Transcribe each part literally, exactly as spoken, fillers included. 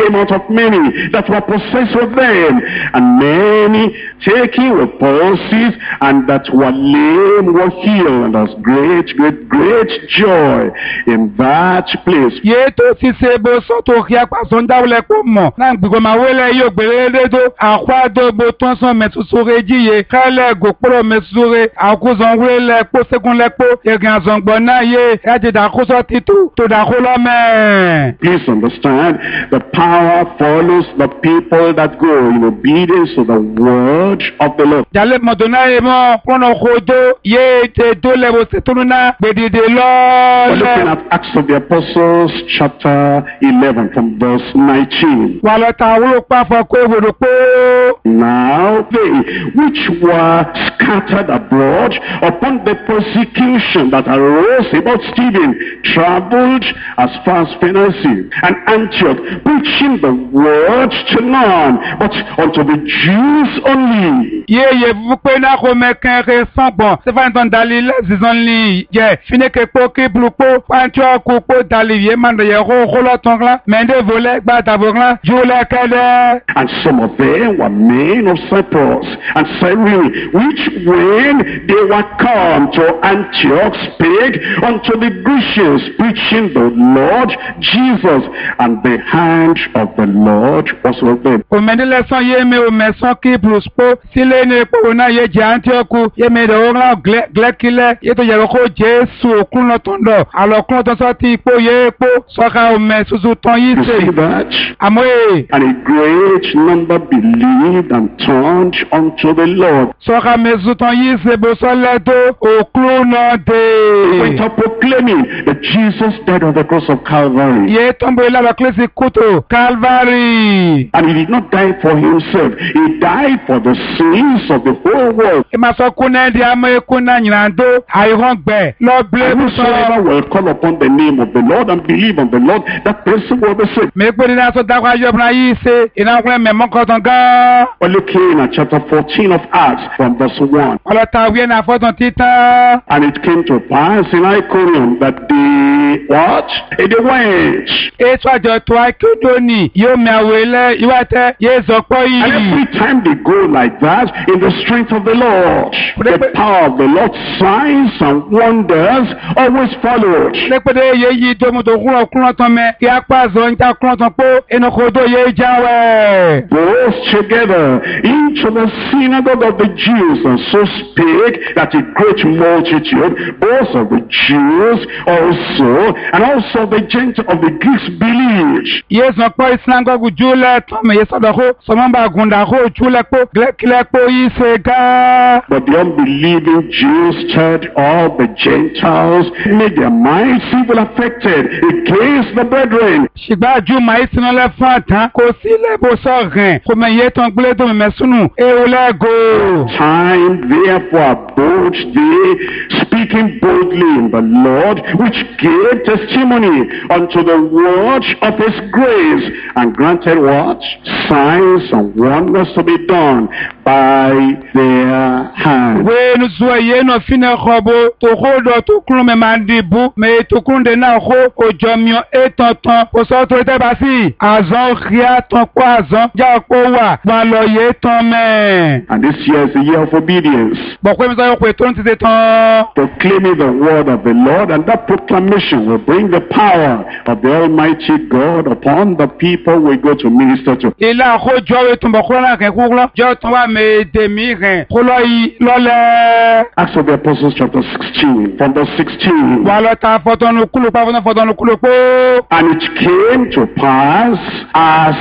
came out of many that were possessed with them, and many taking with palsies, and that were lame were healed, and there was great, great, great joy in that place. Ye to si sebo soto kia kwa sonda ule kumo. Na mbigo mawele yo gbelele do. Akwa do boton son mesusure jiye. Kale gokporo mesure. Akuzon wele po sekun lepo. Ye gan zongbona ye. Yaje da kuso titu. To da kulome. Please understand, the power follows the people that go in obedience to the word of the Lord. Jale modona emo kono khodo ye te dole bo setununa bedide lo. We're looking at Acts of the Apostles chapter eleven from verse nineteen. Walota wulo pa fo ko wodo po. Now they which were scattered abroad upon the persecution that arose about Stephen traveled as far as Phoenicia and Antioch, preaching the word to none, but unto the Jews only. Ye ye vupe na ko meken re sanbon. Se fa nton dali les only. Ye fineke po ke blupo Antioch ko po dali ye man ye ro kholo tongla mende vole gba davogla jula kale. And some of them were men of Cyprus and Cyrene, which when they were come to Antioch spake unto the Grecians, preaching the Lord Jesus, and the hand of the Lord was with them. O mendele son ye me o meson ki plus po sile ne po na ye je Antioch ye me de ora glekile ye to ye ko Jesu kun tondo alo kun to so ti po ye po so ka o me susu ton yi You see se that? amoye And a great number believed and turned unto the Lord. so ka me su ton yi se bo so le do o kun no Went de up proclaiming that Jesus died on the cross of Calvary. ye tombo la la klesi kuto Calvary And he did not die for himself. He died for the sins of the whole world. e ma so kun di amoye kun na nyando ai ron gbe lo ble And bu so whosoever will call upon the name of the Lord and believe on the Lord, that person will be saved. me pe ni na so da kwa yo bra yi se ina kun me mo ko ton gan We're looking at chapter fourteen of Acts from verse one. olo ta wi na foton titan And it came to pass in Iconium that they, what? Eh, They went. e so ajo to akedoni yo me awele iwate ye zo po And yi every time they go like that, in the strength of the Lord, the power of the Lord, signs and wonders always followed. le pe de ye yi do mo to kun kun ton me ki apa zo nta kun ton po eno ko do ye jawe Both together into the synagogue of the Jews, and so spake that a great multitude, both of the Jews also, and also the Gentiles of the Greeks believed. ye zo po synagogue jule ton me ye so do ko so mba gunda ko jule po glekile po yi se ga But the unbelieving Jews stirred all the Gentiles, made their minds evil affected against the brethren. shigba ju mai sinu le fun tan ko si le bo so rin ko me ye ton gble do me sunu e o le go Time therefore abode they, speaking boldly in the Lord, which gave testimony unto the word of his grace, and granted what? Signs and wonders to be done by their hand. we nu so ye no fine khobo to khodo to kun me mandibu me to kun de na kho ojomio etonton ko so to te ba si azon khia ton ko azon ja ko wa wa lo ye ton me And this year is the year of obedience, bo ko mi so ko to ti te ton proclaiming the word of the Lord, and that proclamation will bring the power of the Almighty God upon the people we go to minister to. ila kho jowe ton bo ko na ke ku lo jo ton wa me de mi ren ko lo yi lo le Acts of the Apostles chapter sixteen, from verse sixteen. wa lo ta foton nu kulu pa foton nu kulu po And it came to pass as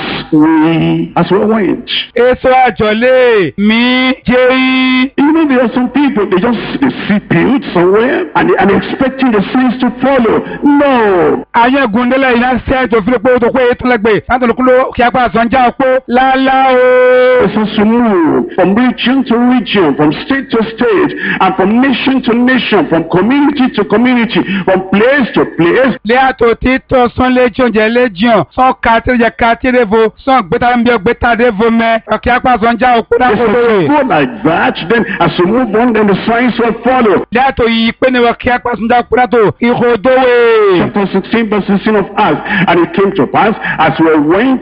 we as we went. eso ajole mi jei You know, there are some people, they just they see built somewhere and, they, and they're expecting the signs to follow. No. aye gundele ina se to fi po to ko e to legbe ta to kulo ki apa so nja po la la o It's supposed to move from region to region, from state to state, and from nation to nation, from community to community, from place to place. le ato ti to son legion je legion so ka ti je ka ti revo so gbeta mbi gbeta revo me ki apa so nja o pura If ko you do go like that, then as you move on, then the signs will follow. le ato yi pe ne ki apa so nja pura to i ho do we Chapter sixteen, verse sixteen of Acts. And it came to pass, as we went to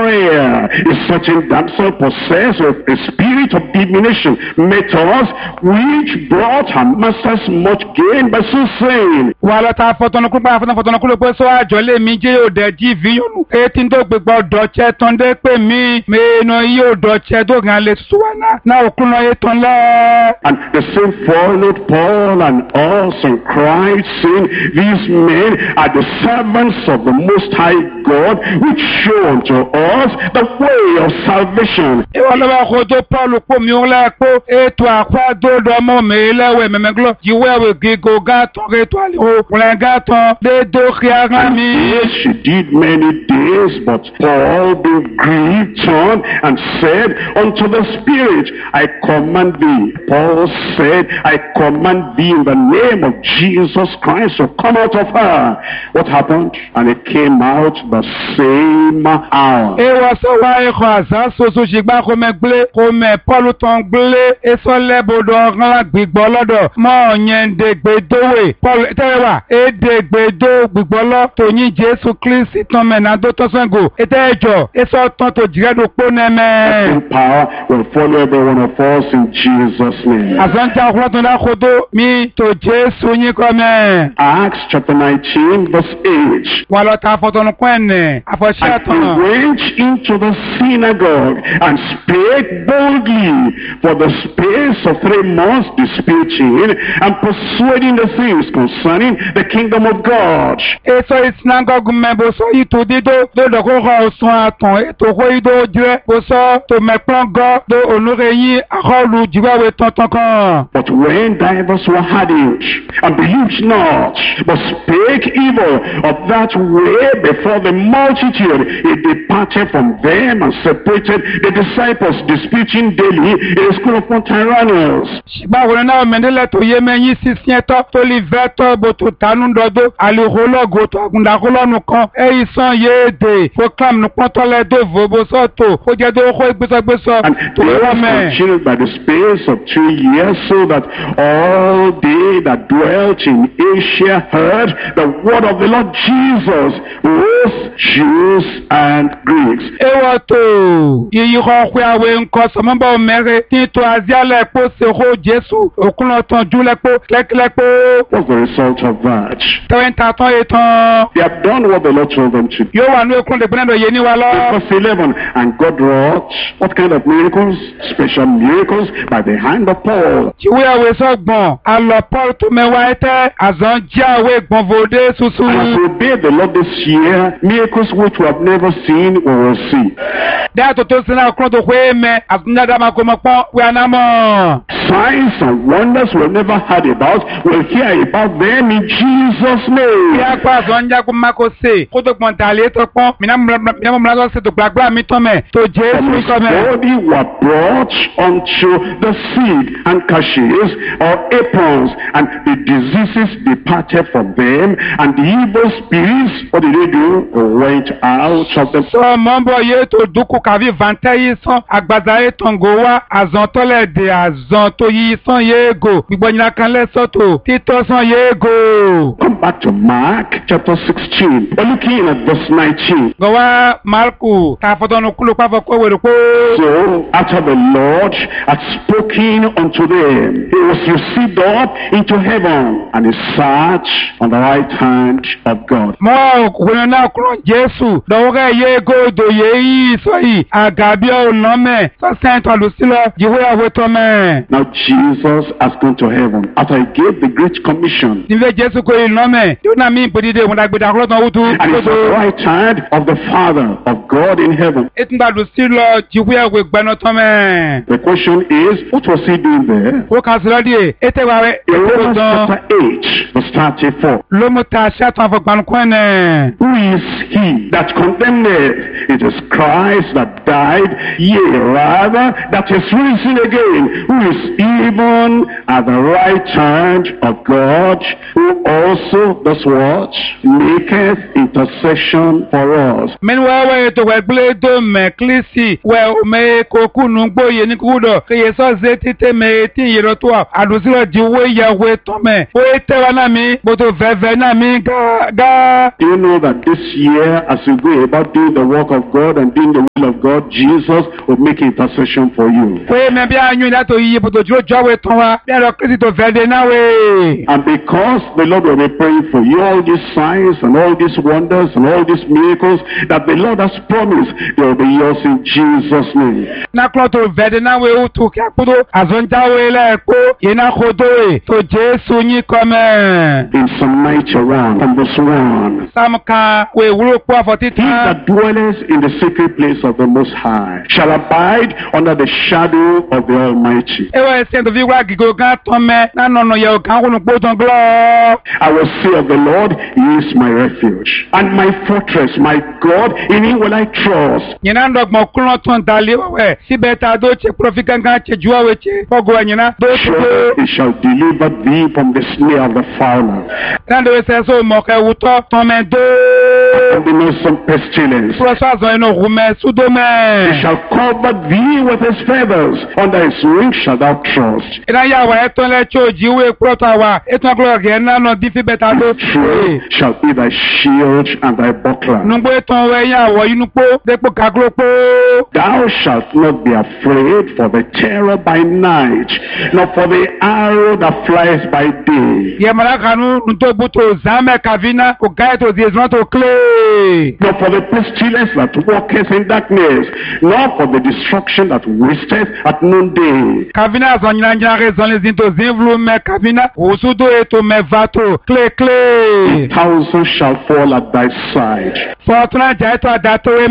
prayer, a certain damsel possessed with a spirit of divination met us, which brought her masters much gain by so saying. Wàhálà ta fọtọnukú pa fọtọnukú ló pé sọ àjọlé mi jẹ́ òde jí fíyónù. Etí tó gbégbá ọ̀dọ̀chẹ́ tán dé pé mi mẹ́ẹ̀nà iye ọ̀dọ̀chẹ́ tó gan lè sùwánà náà òkun náà yé tán lẹ́. And the same followed Paul and us and cried, saying, these men are the servants of the Most High God, which show unto us the way of salvation. Ìwọ lọ́wọ́ kó tó Paul pò mí ó lẹ́kọ́ ètò àpádọ́dọ̀ ọmọ mi lẹ́wẹ̀ mẹ́mẹ́glọ́ ìwéwé gígó gátọ̀ ètò àlèkò rẹ̀ gátọ̀ dédó kí ara mi. Yes, she did many days, but Paul being grieved turned and said unto the Spirit, I command thee. Paul said, I command thee in the name of Jesus Christ to come out of her. What happened? And it came out the same hour. Ewa sọ wá ẹ̀kọ́ àzá soso ṣìgbà kó mẹ́ gbélé kó mẹ́ Paul tán gbélé èso lẹ́bọ̀dọ̀ ọ̀rán gbígbọ́ lọ́dọ̀ mọ́ ọ̀yẹn dègbèdówè Paul tẹ́wà èdègbèdó gbígbọ́ lọ́ tòyìn Jésù Kristi tán mẹ́nàdó tọ́sẹ̀gò ètẹ́jọ́ èso tán tó jìrẹ́dù pọ́ nẹ́mẹ́. Power will follow every one of us in Jesus' name. Àzọ́njà ọkùnrin náà kó tó mi tó Jésù yín kọ́ mẹ́. Acts chapter nineteen verse eight. Wà lọ ta fọtọ̀nùkú ẹ̀nẹ̀ àfọ̀ṣẹ́ And àtọ̀nà. he went into the synagogue and spake boldly for the space of three months, disputing and persuading the things concerning the kingdom of God. Èso ìsinagogu mẹ́ bó sọ yìí tó dídó lọ́dọ̀ kó kọ́ ọ̀sán àtàn ètò kó yìí tó jẹ́ bó sọ tó mẹ́pọ́n gọ́ tó onúre yín àkọlù jìwáwé tọ̀tàn kan. But when divers were heard it, and believed not, but spake evil of that way before the multitude, he departed from them and separated the disciples, disputing daily in the school of Tyrannus. Ṣùgbọ́n àwọn náà mẹ́ndílẹ̀ tó yé mẹ́yìn sísìn ẹ̀tọ́ tó lè fẹ́ tọ́ bó tó tánú dọ́dọ́ àlèkólọ́gò tó àgùndàkólọ́nù kan ẹ̀yìn sàn yéèdè proclaim ní pọ́ntọ́lẹ̀ dòvò bó sọ́tò ó jẹ́ tó kó gbésọ́gbésọ́ And tó they rọ́ was mẹ́. continued by the space of two years, so that all they that dwelt in Asia heard the word of the Lord Jesus, both Jews and Greeks. Ewa tó yìí kọ́ pé àwọn nǹkan sọmọ́bọ̀ mẹ́rẹ̀ tí tó àzíálẹ̀ pọ̀ ṣèkó Jésù òkúnlọ̀ tán júlẹ̀pọ̀ lẹ́kílẹ̀pọ̀. What's the result of that? Tẹ́wẹ́ntà tán yé tán. They have done what the Lord told them to do. Yóò wà ní okun lè pinnu yé ní wa lọ. Verse eleven, and God wrought what kind of miracles? Special miracles by the hand of Paul. Ìwé àwẹ̀ sọ̀gbọ̀n àlọ́ Paul tó mẹ́wàá ẹ̀tẹ́ àzán jẹ́ àwẹ̀ gbọ̀nvòdé susu. And as we obey the Lord this year, miracles which we have never seen, we will see. Dáàtò tó sinú àkúrò tó pé mẹ́ àtúnyàdá máa kó mọ́ pọ́n wí ànámọ́. Signs and wonders we've never heard about, we'll hear about them in Jesus' Bí name. a pa àzán jẹ́ kó má kó sè kó tó gbọ̀n tàlẹ́ tó pọ́n mìíràn mìíràn tó ṣe tó gbàgbọ́ àmì tán mẹ́ tó From Jésù his kọ́ mẹ́. body were brought unto the sick handkerchiefs or aprons, and the diseases departed from them, and the evil spirits, what did they do? They went out of them. Sọ mọ́bọ̀ yé tó dúkù kàbí vantẹ́ yìí sàn àgbàdá yé tọ̀ngò wá àzán tọ́lẹ̀ dè àzán tó yí sàn yéego gbígbọ́nyìnà kan lẹ́sọ̀tò títọ́ sàn yéego. Come back to Mark chapter sixteen. We're looking at verse nineteen. Gọ̀wá Marku tàfọ̀tọ̀nù kúlù pàfọ̀ kó wèrè kó. So, after the Lord had spoken unto them, he was received up into heaven, and he sat on the right hand of God. Mọ́ òkùnrin náà kúrò Jésù lọ́wọ́rẹ́ yéego dòye yìí sọ yìí àgàbí ọ̀nà mẹ́ sọ́sẹ́ ìtọ́lùsílẹ̀ ìwé àwẹ̀ tọ́ mẹ́. Now Jesus has gone to heaven after he gave the great commission, Nílé Jésù kò yìí lọ́mẹ̀ yóò náà mí ìpèdíde ìmúdàgbèdà kúrọ̀tàn wútu. and he's at the right hand of the Father of God in heaven. Ètùgbàdùsílọ̀ ìwé àwẹ̀ gbẹ́nà tọ́ mẹ́. The question is, what was he doing there? Ó kàn sí lọ́dí ètèwà rẹ̀ In Romans ètò chapter eight, verse thirty-four. ló mú ta ṣàtàn àfọ̀gbànukọ́ ẹ̀. Who is he that condemneth? It is Christ that that died, yea, rather, that is risen again, who is even at the right hand of God, who also, this what, maketh intercession for us. Meanwhile, to we blade me klisi we me koku nungbo ye ni kudo ke so zetite me ti yero to adusilo diwe ya we to me o ete wana mi boto veve na mi ga ga. Do you know that this year, as you go about doing the work of God and doing the will of God, Jesus will make intercession for you. We me bia anyu na to yi boto jo jo we to wa bia lo krisi to vede na we. And because the Lord will be praying for you, all these signs and all these wonders and all these miracles that the Lord has promised, they will be yours in Jesus' name. Na klo to vede na we o to ka kudo azonja we le ko ina khodo e to Jesu ni come. In Psalm ninety-one, from verse one. Samka we wuro kwa forty-three. He that dwelleth in the secret place of the Most High shall abide under the shadow of the Almighty. Ewa sendo vi wa gigo ga to me na no no ye o kan kunu po ton glo. I will say of the Lord, He is my refuge and my fortress, my God, in Him will I trust. Nyina ndogmo kuno ton dali we sibeta do che profika ga che juwa we che pogo nyina do Sure, He shall deliver thee from the snare of the fowler Nando we se so mo ke wuto ton me do. and the noisome pestilence. Prosa zo eno rume sudo me. He shall cover thee with His feathers, under His wings shalt thou trust. Ina ya wa eton le choji we prota wa eton glo ge na no difi beta do. True shall be thy shield and thy buckler. Nungbo eton we ya wo inu po depo kaglo po. Thou shalt not be afraid for the terror by night, nor for the arrow that flies by day, Ye mala kanu nto buto zame kavina ko gaito zezwan to clay. nor for the pestilence that walketh in darkness, nor for the destruction that wasteth at noonday. Kavina zonyina njina rezon les into zinvlu me kavina usudo eto me vato clay clay. Thousand shall fall at thy side, Fortuna jaito adato we and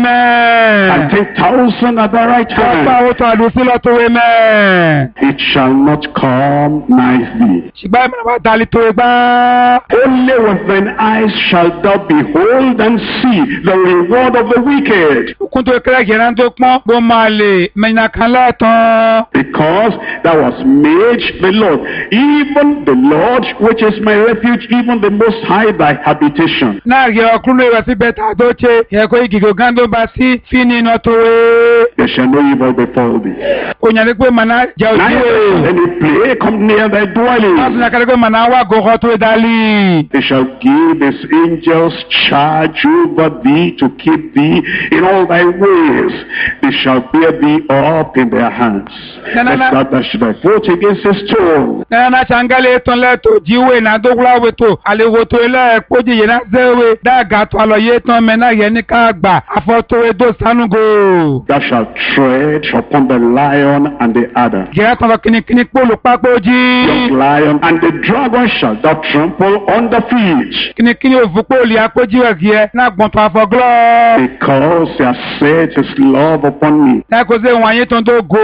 me. ten thousand at thy right Papa hand. oto alusilo to we me. It shall not come nigh thee. Shigba me na dali to we ba. Only with thine eyes shalt thou behold and see the reward of the wicked, Kunto kere geran to pon bo male me na kan leton. because thou hast made the Lord, even the Lord, which is my refuge, even the Most High, thy habitation. Na ge okunu we si beta do che ye ko igigo gando ba si fini no to we. There shall no evil befall thee. Onyale pe mana ja Neither shall oji. any plague come near thy dwelling. Asuna kare pe mana wa go to dali. They shall give his angels charge over thee to keep thee in all thy ways. They shall bear thee up in their hands, Na, na, lest na. thou dash thy foot against a stone. Na na changale ton le to jiwe na dogla we to ale wo to ele poji ye na zewe da ga to alo ye ton me na ye ni ka gba afoto we do sanugo. Thou shalt tread upon the lion and the adder. Ge ton kini kini polu Young papoji. lion and the dragon shalt thou trample under feet, Kini kini ovupoli apoji we ge na gbon to afoglo. because he has set his love upon me. Na ko se wan ye ton to go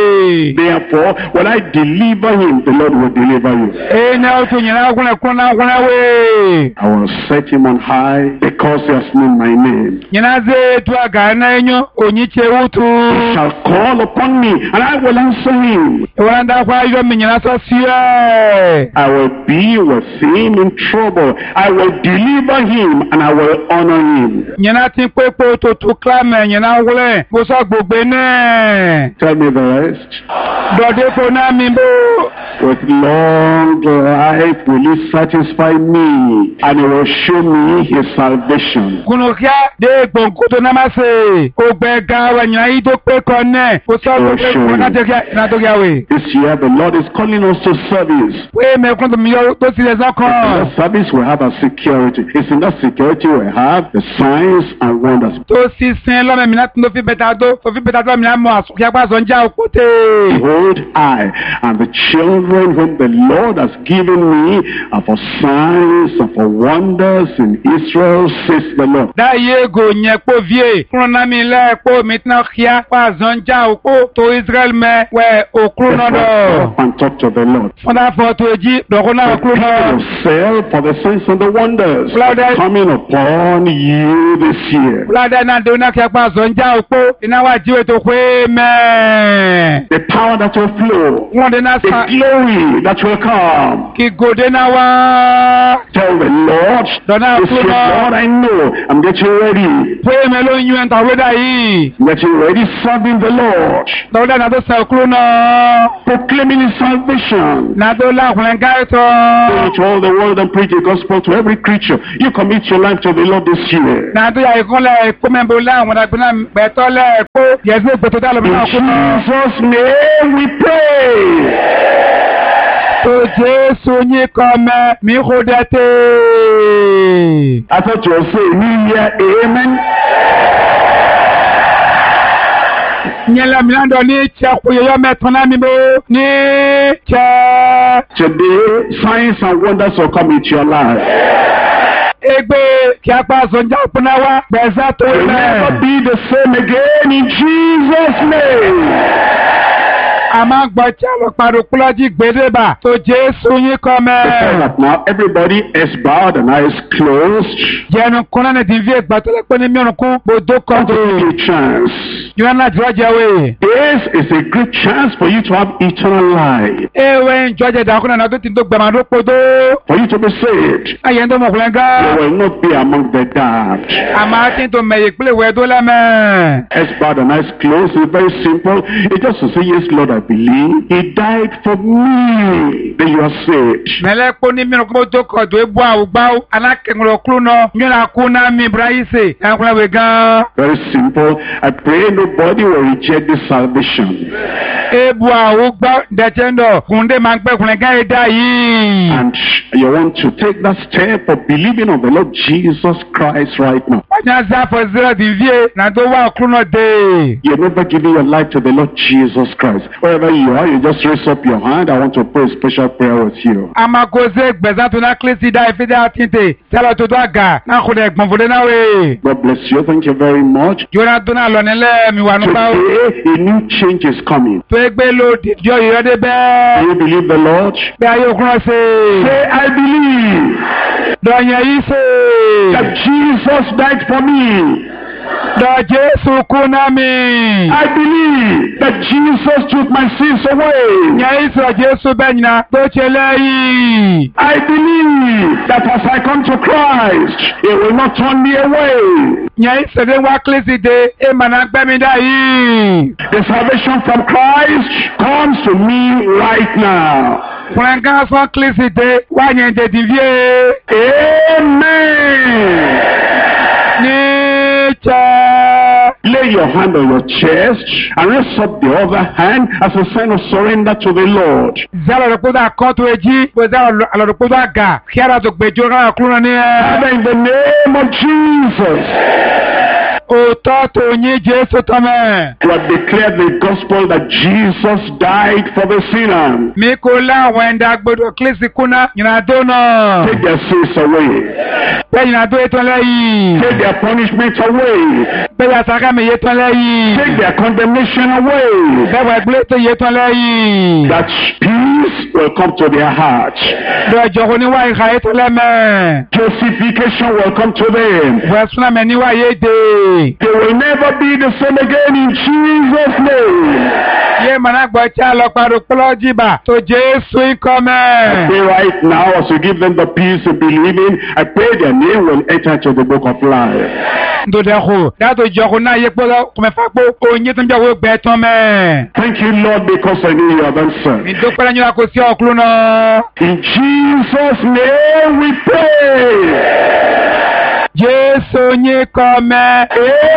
e. Therefore, when I deliver him, the Lord will deliver you. E na o to nyina gun ko na gun we. I will set him on high because he has known my name. Nyina ze to aga na enyo onyi che He utu. shall call upon me, and I will answer him. Wanda kwa yo mi nyina so sie. I will be with him in trouble. I will deliver him, and I will honor him. Nyina tin pe pe to to klame nyina wole bo so gbogbe ne. Tell me the rest. Dode ko na mi bo. With long life will he satisfy me, and he will show me his salvation. Kuno kia de gbonko to na ma se. Ogbe ga wa nyina yi to pe ko ne. Bo so gbogbe ko na te kia na to kia we. This year, the Lord is calling us to service. We me kun to mi yo to si le so In kan. that service, we have a security. It's in that security we have the signs and wonders. To si sin lo me mi na tun do fi beta do. Fo fi beta do mi na mo asu kia pa so nja opote. Behold, I and the children whom the Lord has given me are for signs and for wonders in Israel, says the Lord. Da yego nyepo vie, krona mi le po mitna khia pa zonja ko to Israel me we okruno do. And talk to the Lord. Funda foto ji dokona okruno. Yourself for the signs and the wonders coming upon you this year. Blada na dona kia pa zonja ko ina wa jiwe to kwe me. The power that will flow. Wonde na The glory that will come. ki gode na wa. Tell the Lord, Dona this year, Lord, I know I'm getting ready. Kwe me lo nyu enta weda yi. I'm getting ready serving the Lord. Dona na do sa okruno. Proclaiming his salvation. Na do la kwenga to. Go to all the world and preach the gospel to every creature. You commit your life to the Lord this year. Na do ya ikonle ko membo la wona gbina betole ko yesu beto da lo In na okuno. Jesus' name we pray. To Jesu ni kome mi khodete. I thought you were saying new year, amen. Nyela milando ni cha kuyoyo metona mi bo ni cha. Today, signs and wonders will come into your life. Egbe ki apa zonja puna wa beza to You'll never le. be the same again in Jesus' name. Ama gba cha lo paro kuloji gbedeba. To Jesu ni Before kome. that now, everybody is bowed and eyes closed. Jenu kona ne divie gbatole pe ni mi orun ku bodo I'll kondo. give you a chance. You na jwajewe. This is a great chance for you to have eternal life. Ewe njoje da kuna na do tin do gbama do podo. For you to be saved. Ayendo mo You kulenga. will not be among the damned. Ama tin to meye pele we do la me. Eyes bowed and eyes closed. It's very simple. It's just to say, yes, Lord, I believe. He died for me. Then you are saved. Mele ko ni mi ko do ko do ebu awugba ana kenro kru no. Nyona kuna mi braise. Ya kuna we gan. Very simple. I pray nobody will reject this salvation. Ebu awugba de tendo kunde magbe kulenga eda yi. And you want to take that step of believing on the Lord Jesus Christ right now. Nya za for zero divie na do wa kru no de. You're never giving your life to the Lord Jesus Christ. Wherever you are, you just raise up your hand. I want to pray a special prayer with you. Ama koze gbeza to na klesi da ifide atinte. Telo to do aga na khode gbon fode na we. God bless you. Thank you very much. Jona do na lo nile mi wa nu pa o. Today, a new change is coming. To egbe lo di jo ire de Do be. you believe the Lord? Be ayo kro se. Say, I believe Do yen yi se. that Jesus died for me. Do Jesu kuna mi. I believe that Jesus took my sins away. Yen yi se Jesu be nyina do chele yi. I believe that as I come to Christ, He will not turn me away. Yen yi se de wa klesi de e mana gbe mi da yi. The salvation from Christ comes to me right now. Kulenga so klesi de wa yen de divie. Amen. Ni cha. Lay your hand on your chest and raise up the other hand as a sign of surrender to the Lord. Zalo ro poda kontu eji, po zalo alo poda ga. Kiara to gbejo ra kru ni e. Father, in the name of Jesus, Ototo nyi Jesu tome. we have declared the gospel that Jesus died for the sinner. Mi ko la wenda gbodo klesi kuna nyina do no. Take their sins away. Pe nyina do eton le yi. Take their punishment away. Pe ya saka me yeton le yi. Take their condemnation away. Be wa gble to yeton le yi. That peace will come to their hearts. Do jogo ni wa iha eton le me. Justification will come to them. Wa suna me ni wa ye de. They will never be the same again in Jesus' name. Ye mana gbo cha lo paro ploji ba. To Jesu I ikome. pray right now as you give them the peace of believing, I pray their name will enter into the book of life. Ndo de ho. Da to jogo na ye po ko me fa po onye to njawo gbe ton me. Thank you, Lord, because I know you have answered. Mi do pala nyula ko si oklu no. In Jesus' name we pray. Jesu nyi kome.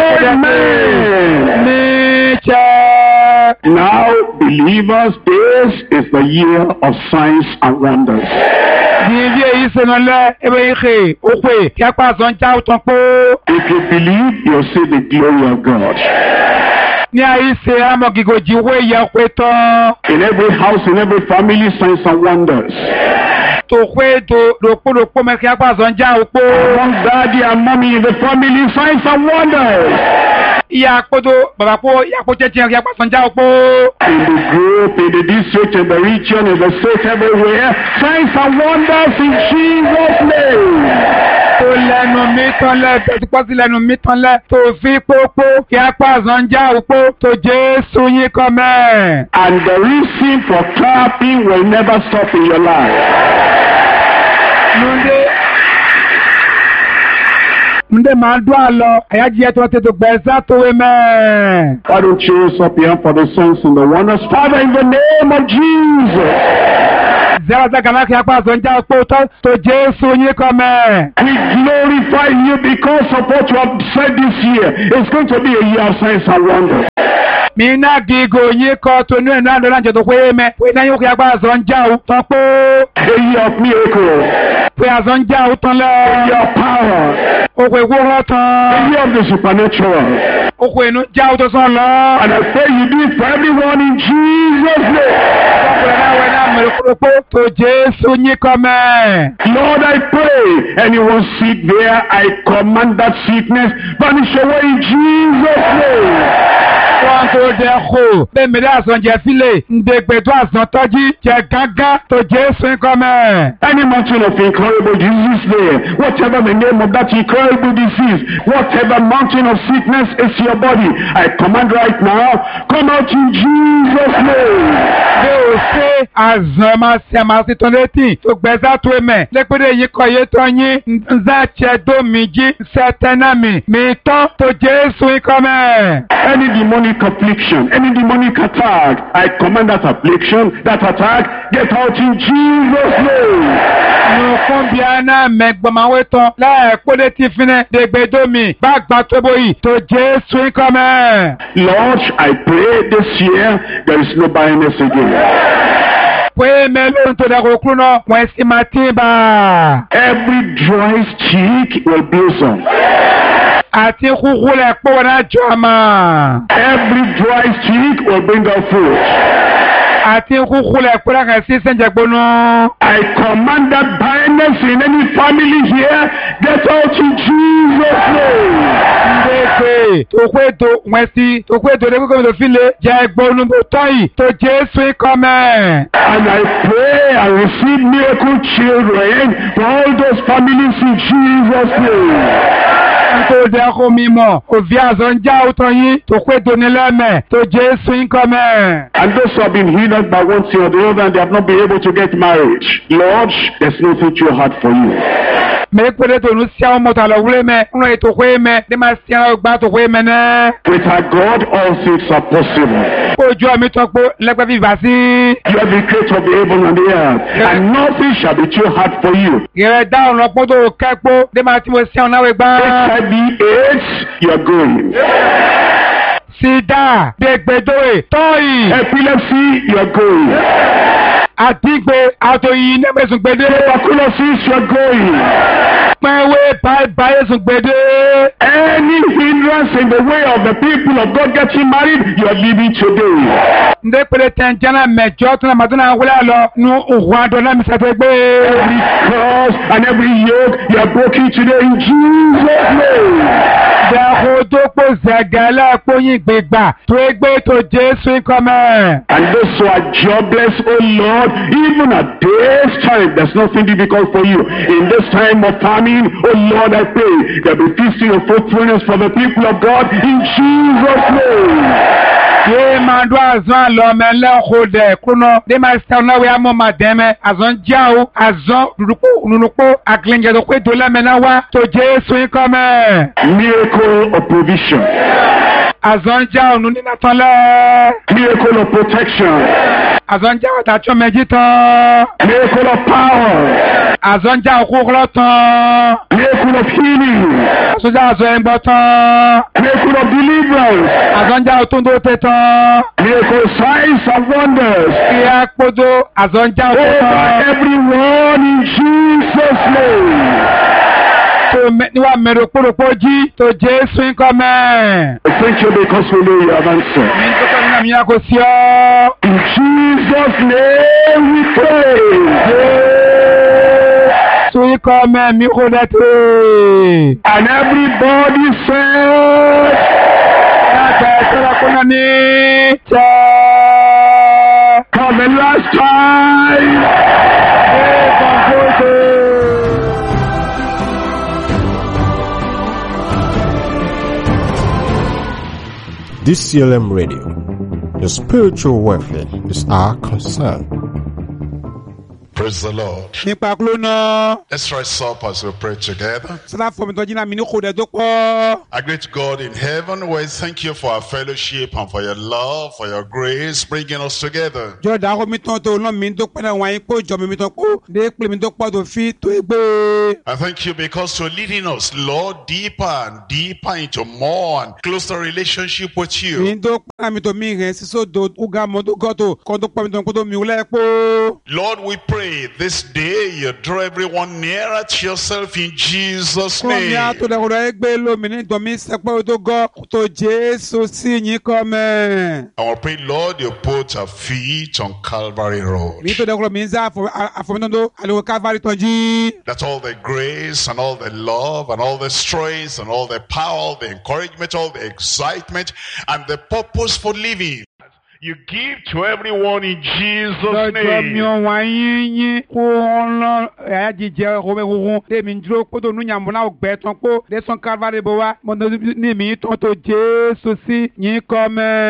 Amen. Ni cha. Now, believers, this is the year of signs and wonders. Divie ise no le ebe ihe okwe ki apa so nja uton po. If you believe, you'll see the glory of God. Ní àìsè amọ̀gìgòjì wé yẹ pé tán. In every house, in every family, signs and wonders. Tòkwé do dòkpódòkpó mẹ́kì apàzọ̀ ń já òpó. Among daddy and mommy in the family, signs and wonders. Ìyá àkpódò bàbá kpó ìyá àkpó tsẹ̀tsẹ̀ mẹ́kì apàzọ̀ ń já òpó. In the group, in the district, in the region, in the state, everywhere, signs and wonders in Jesus' name. Tó lẹ́nu mi tán lẹ́ tó ti pọ́ sí lẹ́nu mi tán lẹ́ tó fi pópó kí apàzọ̀ ń já òpó tó Jésù yín kọ́ mẹ́. And the reason for clapping will never stop in your life. Nde Nde máa dún àlọ́ àyájíyẹ tó tètè gbẹ̀sà tó wé mẹ́. Why don't you raise up your hand for the signs and the wonders? Father, in the name of Jesus. Zẹ́wọ́sẹ́ kàmá kí apàzọ̀ ń já òpó tó tó Jésù yín kọ́ mẹ́. We glorify you because of what you have said this year. It's going to be a year of signs and wonders. Mina gigo yín kọ́ tó ní ẹ̀nà àdọ́lá jẹ́ tó pé mẹ́. Pé náà yóò kí apàzọ̀ ń já ò tán pé. A year of miracles. Pé àzọ̀ ń já ò tán lẹ́. A year of power. Òkè ìwúrọ̀ tán. A year of the supernatural. Òkè inú já ò tó sàn lọ. And I pray you do it for everyone in Jesus' name. Ọkùnrin náà wẹ̀ náà mẹ́rin kúrò pé tó Jésù yín kọ́ mẹ́. Lord, I pray anyone sick there, I command that sickness vanish away in Jesus' name. Wọ́n tó dẹ kó bẹ́ẹ̀ mi dé àsán jẹ sílẹ̀ ǹdẹ̀gbẹ̀ tó àsán tọ́jú jẹ gángan tó Jésù ń kọ́ mẹ́. Any mountain of incurable disease there, whatever the name of that incurable disease, whatever mountain of sickness is your body, I command right now, come out in Jesus' name. Bí o ṣe àzàn máa ṣe àmà sí tán létí tó gbẹ̀sà tó mẹ́ lẹ́pẹ́rẹ́ yìí kọ́ yé tán yín ǹzá tiẹ̀ tó mi jí sẹ́tẹ́nà mi mi tán tó Jésù ń kọ́ mẹ́. Any demonic affliction, any demonic attack, I command that affliction, that attack, get out in Jesus' name. Nùkún bí aná mẹ́gbọ̀máwé tán láàpọ̀ létí fínẹ́ dègbèdómi bá gbà tó bóyì tó Jésù ń kọ́ mẹ́. Lord, I pray this year there is no barrenness again. Pé mélòó tó dàgbò kúrò náà wọ́n sì máa tí bá. Every dry stick will blossom. Àti kúkú lẹ̀ pọ̀ wọn náà jọ àmà. Every dry stick will bring out fruit. Àti kúkú lẹ̀ pọ̀ lákàn sí sẹ́njẹ̀ gbóná. I command that barrenness in any family here, get out in Jesus' name. Ndéèké tó pé tó wọ́n sí tó pé tó dé kókó mi tó fi lé jẹ́ gbónú bó tọ́ yìí tó Jésù ń kọ́ mẹ́. And I pray and receive miracle children for all those families in Jesus' name. Tó dẹ́ kó mi mọ̀ òbí àzọ̀ ń já òtọ́ yín tó pé tó ní lẹ́mẹ̀ tó Jésù ń kọ́ mẹ́. And those who have been healed by one thing or the other and they have not been able to get married, Lord, there's nothing too hard for you. Mẹ́kpẹ́rẹ́ tó nu sí àwọn mọ̀tò àlọ́ wúlé mẹ́ ń rìn tó pé mẹ́ ní ma sí àwọn gbà tó pé mẹ́ nẹ́. With our God, all things are possible. Ojú ọmọ mi tọ́ pé lẹ́gbẹ́ bí bá sí. You are the creator of the heaven and the earth, and nothing shall be too hard for you. Gẹ̀rẹ́ dáhùn lọ́pọ̀ tó kẹ́kpó ní ma tí mo sí àwọn náwó gbà. H I V AIDS, you are going. Sida, dègbèdóè, tọ́yì. Epilepsy, you are going. Àdìgbè àtòyí nẹ́mẹ̀sùn gbèdé. Tuberculosis, you are going. Pẹ̀wé báyìí sùn gbèdé. Any hindrance in the way of the people of God getting married, you are leaving today. Ndé pèlè tẹ̀njẹ́nà mẹ́jọ tó náà màdúnà wọlé àlọ́ nu òhun àdọ́lá mi sàfẹ́ gbé. Every curse and every yoke, you are broken today in Jesus' name. Dàkó tó pò zẹ̀gẹ́lẹ́ pòyìn gbègbà tó égbé tó Jésù kọ́mẹ́. And those who are jobless, oh Lord, even at this time, there's nothing difficult for you. In this time of famine, oh Lord, I pray there will be feasting of fruitfulness for the people of God in Jesus' name. Yé máa dún àzán àlọ́ mẹ́lẹ́ ọ̀kọ́dẹ̀ kúnná. Dé máa sẹ́wọ́n náà wí àmọ́ máa dẹ́mẹ́. Àzán jáwó, àzán dùdùkú, nùnùkú, àkìlẹ̀ǹjẹ̀ tó pé tó lẹ́mẹ̀ná wá tó Jésù kọ́mẹ́. Miracle of provision. Àzán jáwó nù nínú tán lẹ́. Miracle of protection. Àzán jáwó tàjọ́ méjì tán. Miracle of power. Àzán jáwó kúkúrọ́ tán. Miracle of healing. Àzán àzán ẹ̀gbọ́n tán. Miracle of deliverance. Àzán jáwó tó ń dó tẹ́ tán. Miracle signs and wonders. Ìyá kpọ́dọ̀ àzán jáwó tó tán. Over everyone in Jesus' name. Níwà mẹ́rin òpórópó jí tó Jésù ń kọ́ mẹ́. Thank you because we know you have answered. Mi ń tó kọ́ nínú àmì yàgò sí ọ́. In Jesus' name we pray. Jésù ń kọ́ mẹ́ mi kò dẹ́tẹ̀. And everybody said, Ẹ̀ẹ́dẹ̀ sọ́dọ̀ kún náà ní jẹ́. for the last time. D C L M Radio, your spiritual welfare is our concern. Praise the Lord. Nípa kúló náà. Let's rise up as we pray together. Sọ́dọ̀ fún mi tó jìnnà mi ní kò dẹ̀ tó pọ̀. Our great God in heaven, we thank you for our fellowship and for your love, for your grace, bringing us together. Jọ̀ọ́ dàgbọ́ mi tán tó náà mi tó pẹ́ náà wáyé pé ìjọ mi mi tó kó dé pé mi tó pọ̀ tó fi tó gbé. I thank you because you're leading us, Lord, deeper and deeper into more and closer relationship with Mi you. tó pẹ́ náà mi tó mi rẹ̀ sísọ do uga mọ́ tó gọ́ tó kọ́ tó pọ̀ mi tó kó tó mi wúlẹ̀ pọ̀. Lord, we pray this day you draw everyone nearer to yourself in Jesus' Kọ́ mi á name. tó dẹ̀kọ̀dọ̀ ẹgbẹ́ lómi ní ìtọ́ mi sẹ́pẹ́ tó gọ́ tó Jésù sí yín kọ́ mẹ́. And we pray, Lord, you put our feet on Calvary Road. Mi tó dẹ̀kọ̀dọ̀ mi ń sá àfọ̀mọ́tò tó àlèkò Calvary tán jí. That all the grace and all the love and all the strength and all the power, the encouragement, all the excitement and the purpose for living you give to everyone in Jesus' Lọ́jọ́ mi name. ò wá yín yín kó wọn lọ ẹ̀yà jíjẹ ọ̀hún ẹ̀hún lèmi dúró kó tó nu yàmú náà gbẹ tán kó lẹ́sàn Calvary bọ̀ wá mo ní mi tán tó Jésù sí yín kọ́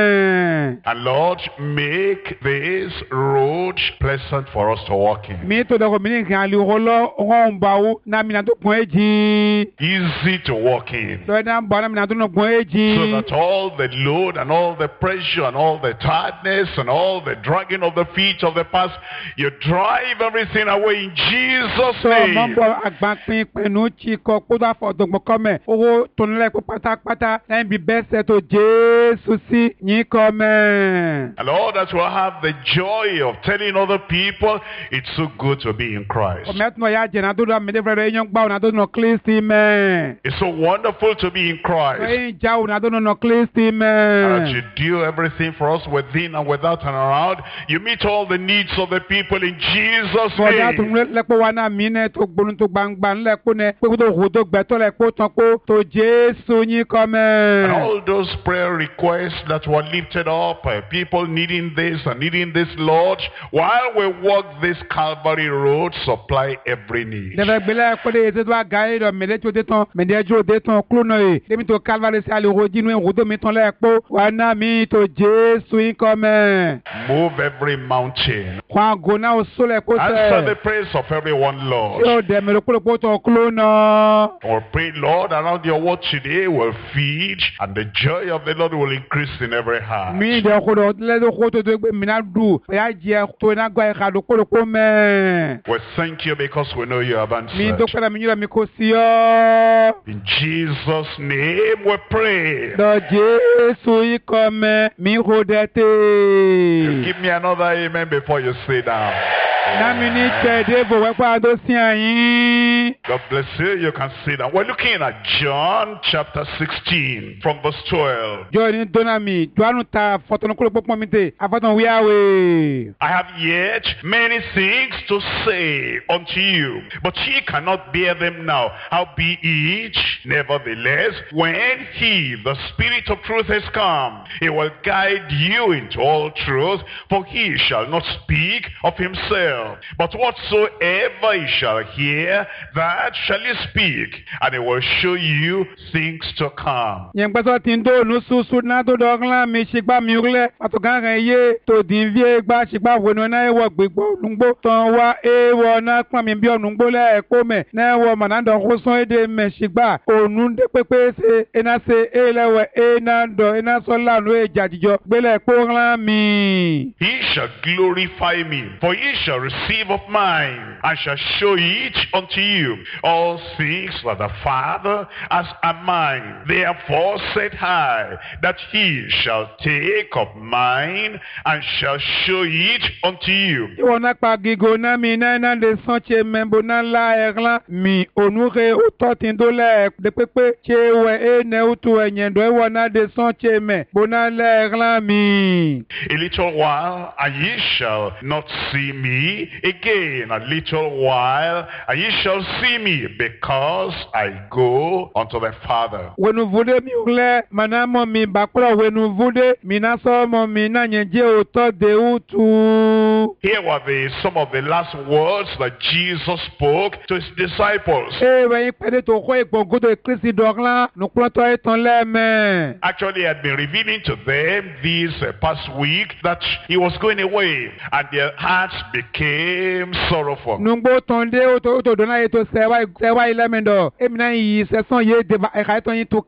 mẹ́. And Lord, make this road pleasant for us to walk in. Mi tó dọ̀kọ̀ mi ní ìhìn àlè ọ̀hún lọ ọ̀hún bá wo náà mi náà tó kún èjì. Easy to walk in. Lọ́yẹ̀ náà bọ̀ náà mi náà tó nà kún èjì. So that all the load and all the pressure and all the tiredness and all the dragging of the feet of the past, you drive everything away in Jesus' Sọ mọ́ name. bọ̀ àgbàpín pẹ̀lú tí kọ kó dà fọ̀ dọ̀gbọ̀n kọ́ mẹ́ owó tó nílẹ̀ kó pátápátá lẹ́yìn bí bẹ́ẹ̀ sẹ́ tó Jésù sí yín kọ́ mẹ́. And Lord, that will have the joy of telling other people it's so good to be in Christ. Ọmọ ya jẹ̀nà tó dọ̀ mí dé fẹ́rẹ̀ yín gbà ọ̀nà tó nà Kristi mẹ́. It's so wonderful to be in Christ. Ẹ̀yin já ọ̀nà tó nà Kristi And mẹ́. that you do everything for us within and without and around. You meet all the needs of the people in Jesus' Bọ̀dá tó name. ń lẹ́pọ̀ wa náà mí náà tó gbónú tó gbangba ńlẹ́pọ̀ náà pé kó tó hù tó gbẹ́tọ́ lẹ́pọ̀ tán kó tó Jésù yín kọ́ And mẹ́. all those prayer requests that were lifted up, uh, people needing this and needing this, Lord, while we walk this Calvary road, supply every need. Dẹ̀fẹ̀ gbélé ẹ̀kọ́ de ètò àga yìí lọ mẹ̀lẹ́ tó dé tán mẹ̀lẹ́ ẹjọ́ dé tán kúrò náà yìí débi tó Calvary sí àlèkò jínú ìhù tó mi tán lẹ́ẹ̀pọ̀ wà náà mi tó Jésù yín kọ́ mẹ́. Move every mountain. Kwan àgò náà ó sólẹ̀ kó Answer the sẹ̀. prayers of everyone, Lord. Yóò dẹ̀ mẹ́lẹ̀ kúrò tó kúrò náà. We pray, Lord, around your word today will feed, and the joy of the Lord will increase in every heart. Mi dẹ̀ kó dọ̀ lẹ́dọ̀ kó tó tó gbé mi náà dùn. Ẹ̀yà jẹ́ tó iná gbọ́ ẹ̀ka ló kúrò kó mẹ́. We thank you because we know you have Mi tó answered. pẹ́lá mi yíra mi kó sí ọ́. In Jesus' name we pray. Lọ Jésù ikọ̀ mẹ́ mi kò dẹ̀ tè. Give me another amen before you sit down. Nami ní tẹ̀dé bò wẹ́pẹ́ àdó sí àyín. God bless you. You can sit down. We're looking at John chapter sixteen from verse twelve. Jọ ní Dọ́nàmì, Jọ́nù ta fọ́tọ̀nù kúrò pọ́pọ́ mi tè, àfọ́tọ̀nù wíyáwé. I have yet many things to say unto you, but ye cannot bear them now. Howbeit, nevertheless, when he, the Spirit of truth, is come, he will guide you into all truth, for he shall not speak of himself, but whatsoever he shall hear, that shall he speak, and he will show you things to come. Yẹn gbẹ́sọ̀ tí ń dóònù ṣuṣu náà tó dọ́gla mi ṣìgbà mi rẹ̀, àtọ̀gá rẹ̀ yé tó dín vie gbà ṣìgbà wọnú náà ẹ̀wọ̀ gbígbó ònúgbó tán wá ẹ̀wọ̀ náà pọ́n mi bí ònúgbó lẹ́ẹ̀kọ́ mẹ́ náà ẹ̀wọ̀ mọ̀nà dọ̀ kó sán èdè mẹ́ ṣìgbà ònú dé pépé ṣe iná ṣe ẹ̀lẹ́wẹ̀ ẹ̀ná dọ̀ iná sọ lánàá ẹ̀jà jíjọ gbélé ẹ̀kọ́ kpɔɖoɣla mi. He shall glorify me, for he shall receive of mine, and shall show it unto you. All things that the Father has are mine, therefore said I, that he shall take of mine, and shall show it unto you. Ìwọ náà pa gígò náà mi náà náà lè sàn tse mẹ́bò náà la ẹ̀rán mi onúre òtọ́ tí ń dólẹ̀ de pépé tse wẹ̀ ẹ̀ nẹ́ òtò ẹ̀yẹ̀ dọ̀ ìwọ náà lè sàn tse mẹ́ bò náà lẹ̀ ẹ̀rán mi. A little while, and ye shall not see me again. A little while, and ye shall see me, because I go unto the Father. Wenu vude mi ule manamo mi bakura wenu vude minaso mo mina nyeje oto de utu. Here were the some of the last words that Jesus spoke to his disciples. Eh we pede to ko ipogo to Kristi dogla no ploto eton leme. Actually, he had been revealing to them this uh, past week that he was going away, and their hearts became sorrowful. Nungbo tonde oto oto dona eto sewa sewa ilemendo. Emina yi se son ye de ba e ka eton to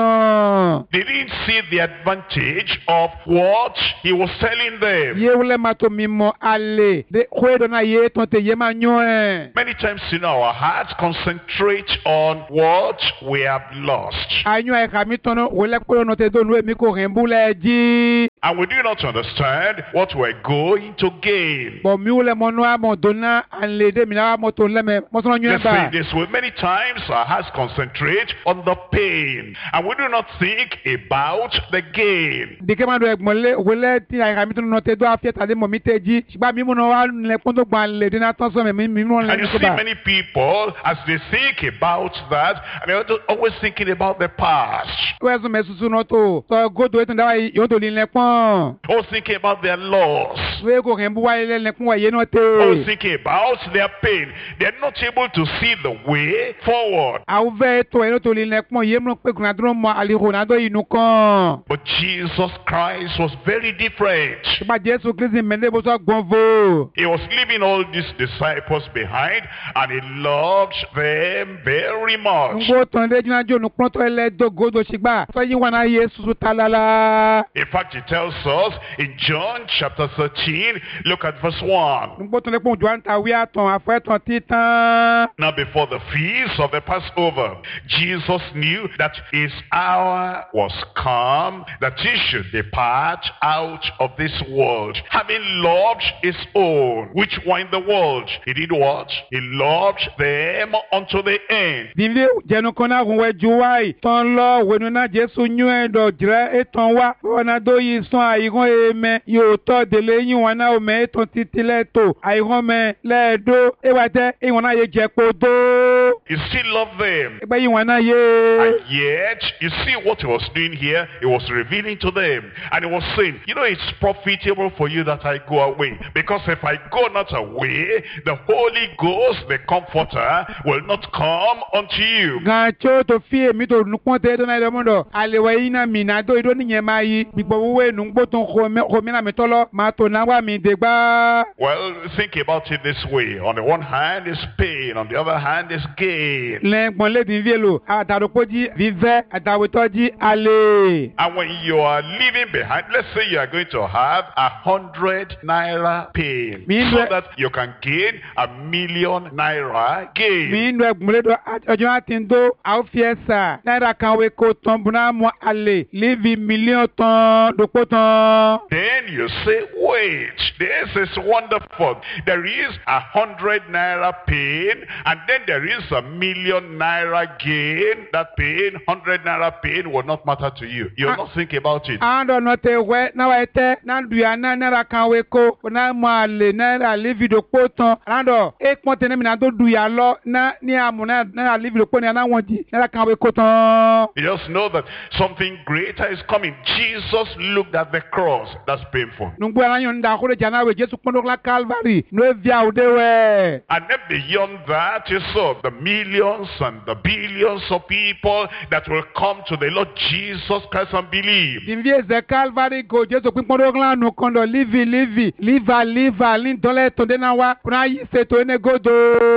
klano. They didn't see the advantage of what he was telling them. Ye ule mato mimo ale de ko dona ye ton te ye ma nyoe. Many times, you know, our hearts concentrate on what we have lost. Anyo e ka mi tono wole ko no te do nu mi ko rembule ji. And we do not understand what we're going to gain. Bon mi ule mono amondona anle de mi na moto leme mo sono nyoe Let's say ba. this way. Many times our hearts concentrate on the pain, and we do not think about the gain. Dike ma do egbon le wole ti a ka mi tono no te do afieta de mo mi te ji. Siba mi mo no wa le pon to gban le de na ton so me mi mo le And you ni ko see ba. many people, as they think about that, and they're always thinking about the past. We so me susu no to. So go do eton da yo to lin le pon. Always thinking about their loss. We ko rembu wa ile le pon wa ye no Always te. thinking about their pain. They're not able to see the way forward. A u ve to e no to lin le pon ye mo pe kun adro mo ali Ronaldo inu kan. But Jesus Christ was very different. Siba Jesu Kristi me le bo so gbonvo. He was leaving all these disciples behind, and he loved them very much. Ngo ton de jina jo nu pon to ele do go do sigba. So yi wa na ye susu talala. In fact, he tells us in John chapter thirteen, look at verse one. Ngo ton le pon jo anta wi aton afa ton titan. Now before the feast of the Passover, Jesus knew that his hour was come, that he should depart out of this world, having loved his own, which were in the world. He did what? He loved them unto the end. Dinle jenu kona gunwe juwai ton lo wenu na Jesu nyu edo jre eton wa ona do yi son ayigon eme yo to dele yin wana o me eton titile to ayigon me le do e wa te e wana ye je podo He still loved them. e gba yin wana ye And yet, you see what he was doing here? He was revealing to them. And he was saying, you know, it's profitable for you that I go away. Because if I go not away, the Holy Ghost, the Comforter, will not come unto you. gan cho to fi mi to nupon te do na ile mondo alewa ina mi na do ido ni yen ma yi gbigbo we nu gbo ton ko me ko mi na mi tolo ma to na wa mi de gba. Well, think about it this way. On the one hand is pain. On the other hand is gain. Le gbon le din vielo ataropoji vive atawetoji ale. And when you are leaving behind, let's say you are going to have a hundred naira pain, Mean so that- that you can gain a million naira gain. Mi nu egbunle do ojo atin do a fi esa naira kan we ko ton buna mo ale livi million ton do ko ton. Then you say, wait, this is wonderful. There is a hundred naira pain, and then there is a million naira gain. That pain, hundred naira pain, will not matter to you. You'll Ah. not think about it. Ando no te we na wa ete na du ya na naira kan we ko na mo ale naira livi do ko ton. Ando e pon te mi na do du ya lo na ni amu na naira livi do ko ni na won ji naira kan we ko ton. You just know that something greater is coming. Jesus looked at the cross. That's painful. Nungbo na yon da ko de jana we Jesu pon do la Calvary no via o de we. And then beyond that, you saw the millions and the billions of people that will come to the Lord Jesus Christ and believe. Dinvie ze Calvary go Jesu pin podo glan no kondo livi livi liva liva lin dole to de na wa kuna yi se to ene godo.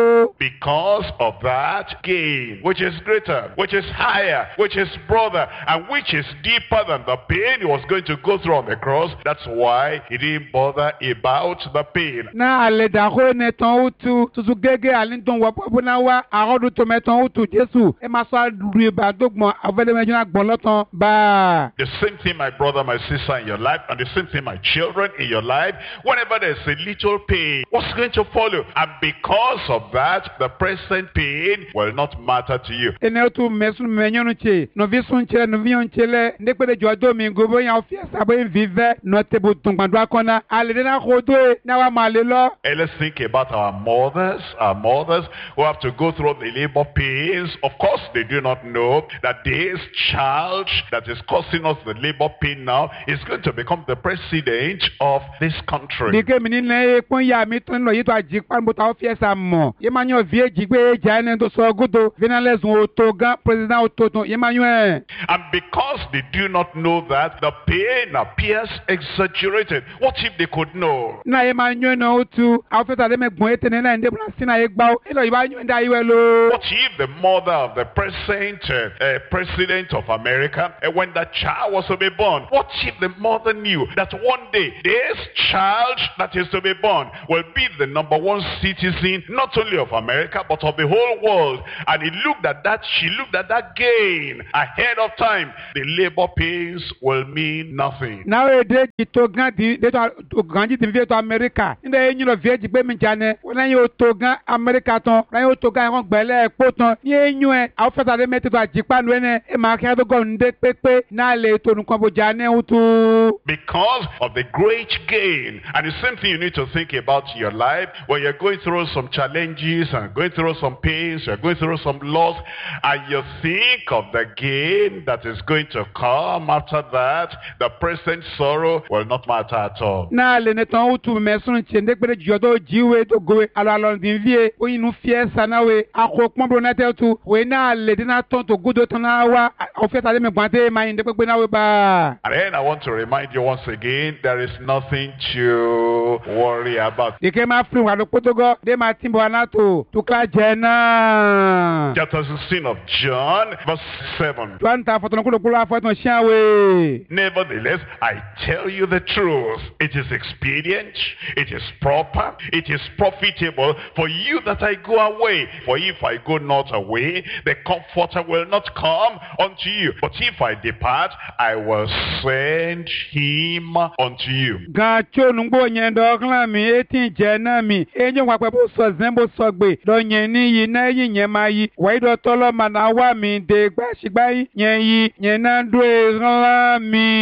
because of that gain, which is greater, which is higher, which is broader, and which is deeper than the pain he was going to go through on the cross. That's why he didn't bother about the pain. Na ale da ho ne ton utu tutu gege alindon wa popo na wa arodu to meton utu Jesu e ma so aduru ba dogmo avele mejo na gbon lotan ba. The same thing, my brother, my sister, in your life, and the same thing, my children, in your life. Whenever there's a little pain, what's going to follow? And because of that, the present pain will not matter to you. Ene tu mesun menyonu che no visun che no vion chele ndepele jodo mi gobo yan fiesta bo vive no tebu tungbandu akona ale na khodo na wa malelo. And let's think about our mothers, our mothers who have to go through the labor pains. Of course, they do not know that this child that is causing us the labor pain now is going to become the president of this country. Dike mini na pon ya mi ton lo yi to ajipa mo ta fiesta mo. Ye manyo vie jigbe jane to so gudo vinales otoga president ototon ye manyo e. And because they do not know that, the pain appears exaggerated. What if they could know? Na ye manyo no utu afeta de me gbon etene na nde bla sina ye gba o. Ilo iba nyo nda iwe lo. What if the mother of the present uh, uh, president of America, uh, when that child was to be born, what if the mother knew that one day this child that is to be born will be the number one citizen not only of America but of the whole world, and he looked at that, she looked at that gain ahead of time, the labor pains will mean nothing. Now a day to Gandhi, they to Gandhi to to America. In the end, you know, Viet Bemijane, when you to America, when you to Gang Bele, Poton, ye knew it, after they met to Japan when a market gone de Pepe, Nale to Nkobojane to. Because of the great gain. And the same thing you need to think about your life when you're going through some challenges and going through some pains, you're going through some loss, and you think of the gain that is going to come after that, the present sorrow will not matter at all. Na le neton utu mesun chende pere jodo jiwe to gowe alo alo dinvie o inu fiesta na we akopon bro na tetu we na le dina ton to godo ton na wa ofeta le me gbante ma inde pepe na we ba. And then I want to remind you once again, there is nothing to worry about. Ike ma flu wa lo potogo de ma timbo anato to ka jena. Chapter sixteen of John, verse seven. Twanta fotono kulo kulo afoton sia we. Nevertheless, I tell you the truth. It is expedient, it is proper, it is profitable for you that I go away. For if I go not away, the Comforter will not come unto you. But if I depart, I will send him unto you. Gacho nungbo nyendo kla mi eti jena mi enyo wa pepo so zembo sogbe do yen ni yi na yi yen ma yi wa do tolo mana wa mi de gba sigba yi yen yi yen na do e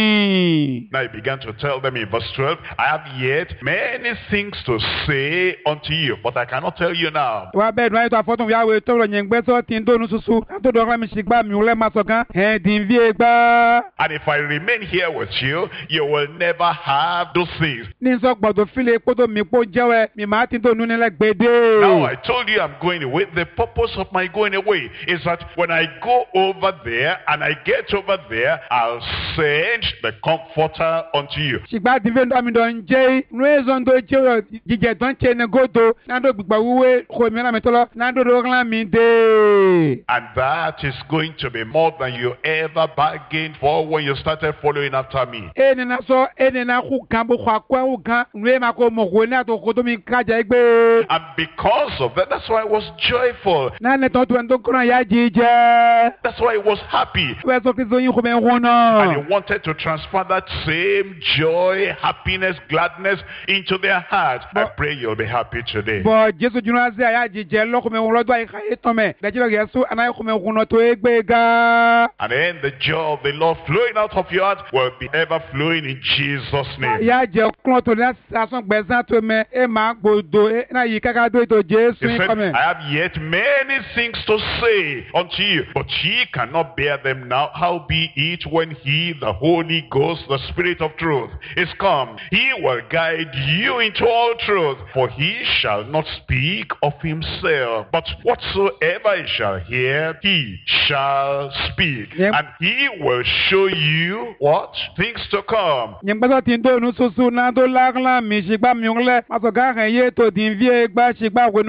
mi. Now he began to tell them in verse twelve, I have yet many things to say unto you, but I cannot tell you now. Wa be do to afoton ya we to yen gbe so tin do nu susu to do mi sigba mi ule ma so kan he din vie gba. And if I remain here with you, you will never have those things. Ni so gbodo file poto mi po jewe mi ma tin do nu ni le gbede. Now I told you I'm going away. The purpose of my going away is that when I go over there and I get over there, I'll send the Comforter unto you. Sigba dive ndo mi don je reason do je jije don che ne godo na do gbigba wuwe ko mi na mi tolo na do do klan mi de. And that is going to be more than you ever bargained for when you started following after me. Eni na so eni na ku kan bo kwa kwa u kan nwe ma ko mo ko na to ko to mi kaja igbe. And because of that, that's why I was joyful. Na ne to to ndo kran ya jije. That's why I was happy. We so Kristo yin ko me won And na. he wanted to transfer that same joy, happiness, gladness into their hearts. I pray you'll be happy today. Bo Jesu juna se ya jije lo ko me won lo do ai ka eto me. Da jilo Yesu ana ko me won no to egbe ga. And then the joy of the Lord flowing out of your heart will be ever flowing in Jesus' name. Ya je klon to na asan gbezan to me e ma gbodo e na yi kaka do to Jesu He yin said, ko me. I have yet many things to say unto you, but ye cannot bear them now. How be it when he, the Holy Ghost, the Spirit of truth, is come? He will guide you into all truth, for he shall not speak of himself, but whatsoever he shall hear, he shall speak. Yep. And he will show you what? Things to come. Yin gba so tin do nu susu na do la klan mi sigba mi unle ma so ga ran ye to din vie gba sigba wenu na wo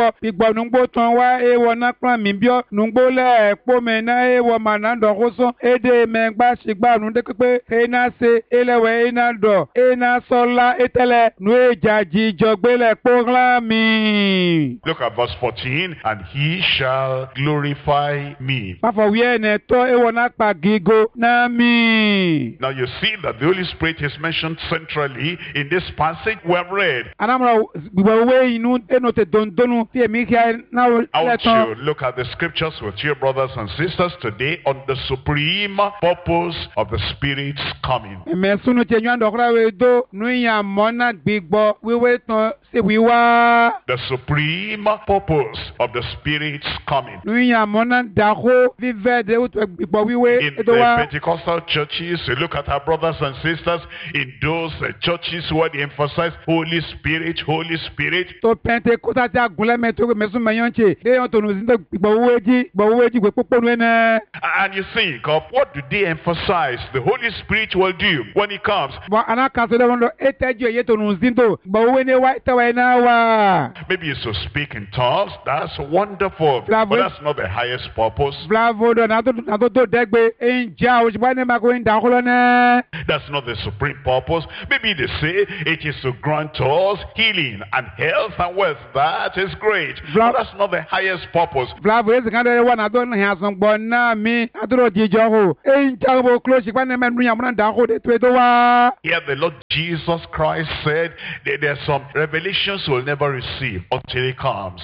nungbo bigbo nungbo ton wa e wona plan mi bio nungbo le po me na e wo mana ndo koso ede me gba sigba nu de pe e na se elewe e na do e na sola etele nu e jaji jogbele mi. Look at verse fourteen. And he shall glorify me. Papa we ne to e wona pa gigo na mi. Now you see that the Holy Spirit is mentioned centrally in this passage we have read. Anamra we we inu enote dondonu ti emi kia na o. I want you to look at the scriptures with your brothers and sisters today on the supreme purpose of the Spirit's coming. Me sunu te nyan dokra we do nu ya mona gbigbo we we ton se we wa. The supreme purpose of the Spirit's coming. Nu ya mona daho vive de ut gbigbo we we in the Pentecostal churches, you look at our brothers and sisters in those uh, churches where they emphasize Holy Spirit, Holy Spirit. To Pentecostal ta gule me to me sun mayonche de on to nu sin gbigbo we ji gbigbo we ji gbe popo nu ene. And you think of what do they emphasize the Holy Spirit will do when he comes? Wa ana ka so de won do eteju ye to nu sin to gbigbo we ne wa ta wa na wa. Maybe you should speak in tongues. That's wonderful. But that's not the highest purpose. Bravo do na to na to do degbe enja o ba ne ma ko nda ko lo ne. That's not the supreme purpose. Maybe they say it is to grant us healing and health and wealth. That is great. But that's not the highest purpose. Bravo is kan de wa na do na so gbo na mi aduro jijo ho enja bo close ba ne menu ya mo na ko de to do wa. Here the Lord Jesus Christ said that there are some revelations we'll never receive until he comes.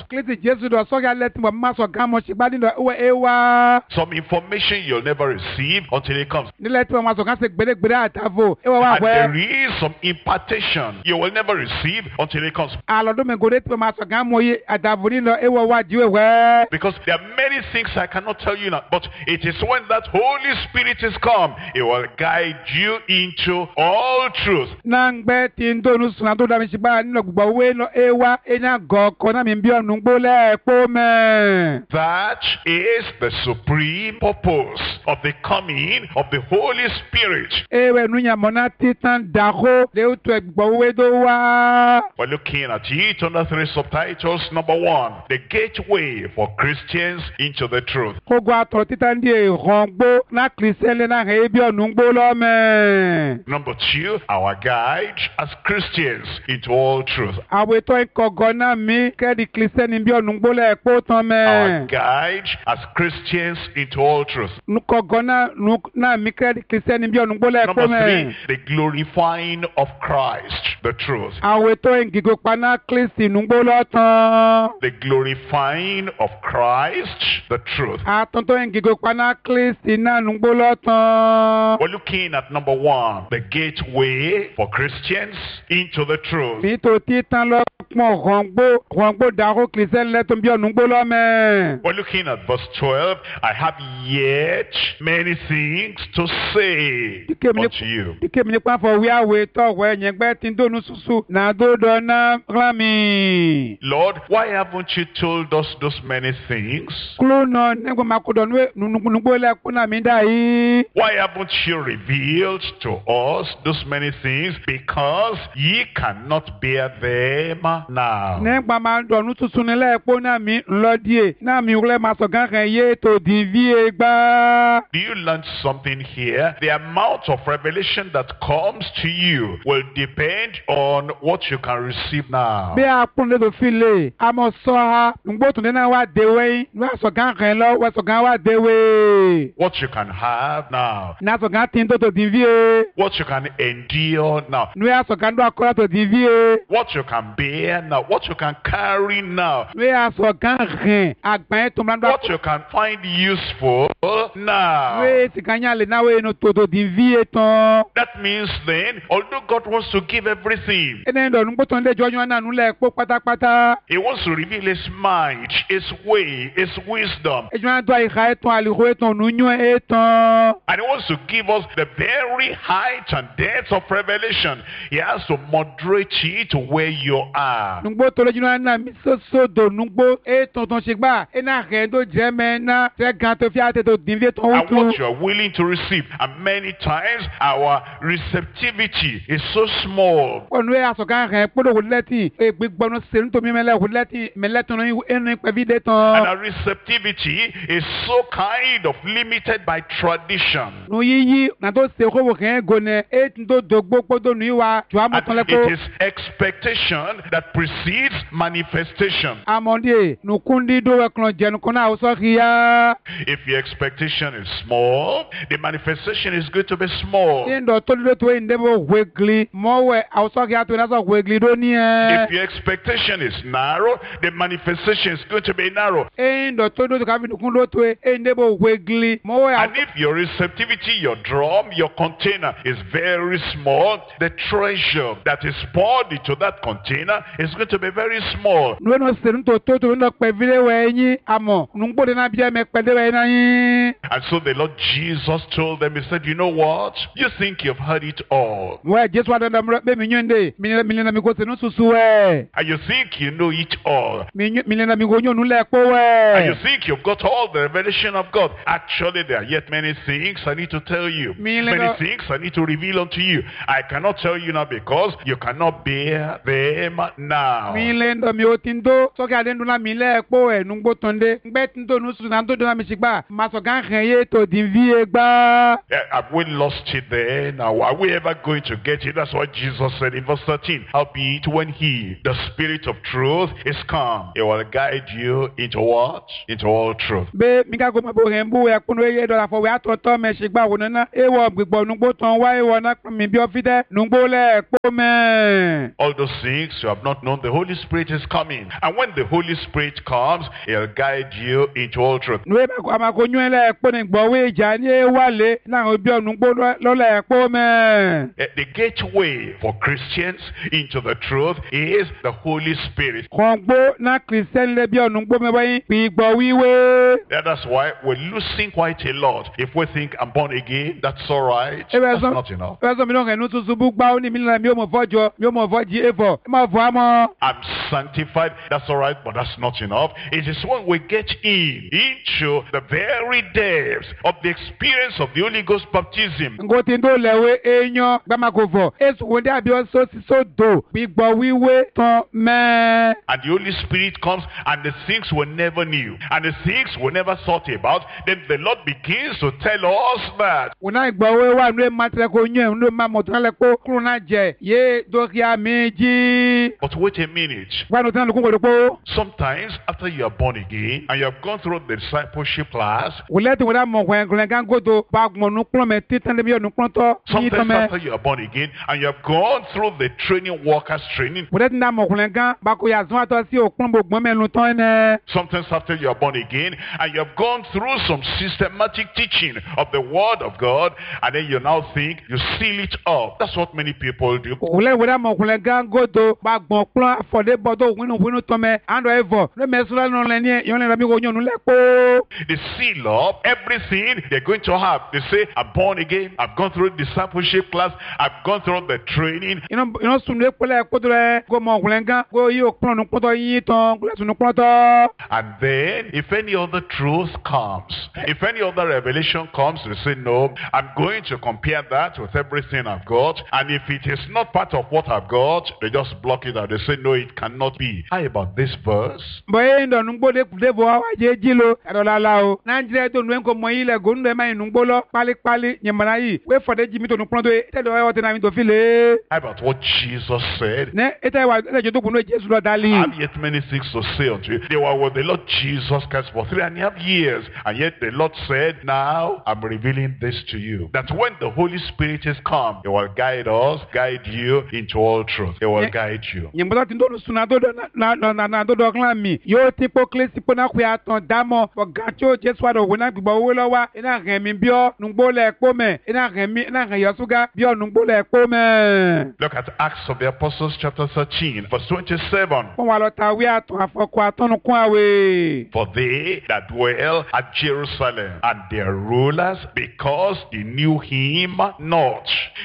Some information you'll never receive until he comes. And there is some impartation you will never receive until he comes. Because there are many things I cannot tell you now, but it is when that Holy Spirit is come, it will guide you into all truth. That is the supreme purpose of the coming of the Holy Spirit. We're looking at it under three subtitles. Number one, the gateway for Christians into the truth. Number two, our guide as Christians into all truth. Our guide as Christians into all truth. Number three, the glorifying of Christ, the truth. The glorifying of Christ, the truth. We're looking at number one, the gateway for Christians into the truth. We're looking at verse twelve. I have yet many things to say unto you. Lord, why haven't you told us those many things? Why haven't you revealed to us those many things? Because ye cannot bear them now. Do you learn something here? The amount of revelation that comes to you will depend on what you can receive now. What you can have now. What you can endure now. What you can bear now. What you can carry now. What you can find useful now. That means then, although God wants to give everything, He wants to reveal His might, His way, His wisdom. And He wants to give us the very height and depth of revelation revelation, he has to moderate it to where you are. Nungbo tolo jino na mi so so do nungbo e tonton shigba e na rendo jeme na tre ganto fiate to dinvie ton And utu. what you are willing to receive. And many times our receptivity is so small. Onu e asokan ren podo wuleti e gbigbo no se nto mi mele wuleti meleton no enu pe vide And ton. our receptivity is so kind of limited by tradition. Nu yiyi na to se ko wo ren gone e nto dogbo podo nu wa jo And amoton leko. it is expectation that precedes manifestation. Amonde nu kundi do we klon jenu kona o so kiya. If your expectation is small, the manifestation is going to be small. Ndo to do to ndebo wegli mo we o so kiya to na so wegli do ni e. If your expectation is narrow, the manifestation is going to be narrow. Ndo to do to ka vi kun do to e ndebo wegli mo we. And if your receptivity, your drum, your container is very small, the treasure that is poured into that container is going to be very small. No no se nto to to no pe vile we yin amo nungbo de na bia me pe de we na yin. And so the Lord Jesus told them, he said, you know what? You think you've heard it all. We Jesu wa da mra be mi nyende mi mi na mi ko se no susu we. And you think you know it all. Mi mi na mi go nyonu le po And you we. think you've got all the revelation of God. Actually, there are yet many things I need to tell you. Me Many little- things I need to reveal unto you. I cannot tell you now because you cannot bear them now. Mi le ndo mi o tindo so ka de ndo na mi le po e nungbo tonde ngbe tindo nu su na ndo do na mi sigba ma so gan ren ye to din vie gba. Eh, Have we lost it there? Now, are we ever going to get it? That's what Jesus said in verse thirteen. Howbeit, when he, the Spirit of truth, is come, he will guide you into what? Into all truth. Be mi ka go ma bo ren bu e kunu ye do la fo we atoto me sigba wo na e wo gbigbo nungbo ton wa e wo na mi bi o fide nungbo le po me. All those things you have not known, the Holy Spirit is coming. And when the Holy Spirit comes, he'll guide you into all truth. Nu e ba ko ama ko nyu le po ni gbo we ja ni e wale na obi onugbo lo le po me. Eh, The gateway for Christians into the truth is the Holy Spirit. Kon gbo na Christian le bi onugbo me bayin pi gbo wiwe. Yeah, that's why we're losing quite a lot. If we think I'm born again, that's all right. E be That's so not enough. e be so mi no ren nu tusu bu gba oni mi la mi o mo fojo mi o mo foji evo e ma fo amo. I'm sanctified, that's all right, but that's not enough. It is when we get in into the very depths of the experience of the Holy Ghost baptism. Ngo ti ndo lewe enyo gba ma ko fo. Esu wo de abi o so si so do pi gbo wiwe ton me. And the Holy Spirit comes and the things we never knew and the things we never thought about, then the Lord begins to tell us that. Una gbo we wa nu e ma tre ko nyu nu ma mo tan le ko kru na je ye do ki ameji. But wait a minute. Wa no tan lu ko ko po. Sometimes after you are born again and you have gone through the discipleship class, Wole ti wo da mo kwen kwen gan godo ba gbon nu klon me titan le bi onu klon to ni to sometimes me. after you are born again and you have gone through the training workers training, Wole ti da mo kwen gan ba ko ya zon ato si o klon bo gbon me nu ton ne. sometimes after you are born again and you have gone through some systematic teaching of the Word of God, and then you now think you seal it up. That's what many people do. Wole wo da mo kwen gan godo ba gbon klon afode bodo winu winu to me ando evo le me so la no le ni yo le mi go nyonu le po. They seal up everything they're going to have. They say, I'm born again, I've gone through discipleship class, I've gone through the training. You know, you know, soon le pole ko dre go mo kwen gan go yi o klon nu po to yin ton le sunu klon to. And then, if any other truth comes, if any other revelation comes, they say, no, I'm going to compare that with everything I've got. And if it is not part of what I've got, they just block it out. They say, no, it cannot be. How about this verse? Boye ndo nungbo de de bo wa je jilo adola la o na njire to nu ko mo yi le go nu ma nungbo lo pali pali nyemana yi we for de jimi to nu klon to te do o te na mi to file How about what Jesus said? ne ete wa le je to kunu Jesu lo I dali have yet many things to say unto you. They were with the Lord Jesus Christ for three and a half years. And yet the Lord said, now I'm revealing this to you. That when the Holy Spirit is come, He will guide us, guide you into all truth. He will Yeah. guide you. nyembo ti ndo nu suna do do na na na na do do klan mi yo ti po klesi po na ku ya ton damo for gacho Jesu wa do we na gbigbo wo lo wa ina ren mi bio nungbo le po me ina ren mi ina ren yosuga bio nungbo le po me Look at Acts of the Apostles chapter thirteen, verse twenty-seven. won wa lo ta wi aton afoko atonu kun awe. For they that dwell at Jerusalem and their rulers, because they knew him not, nor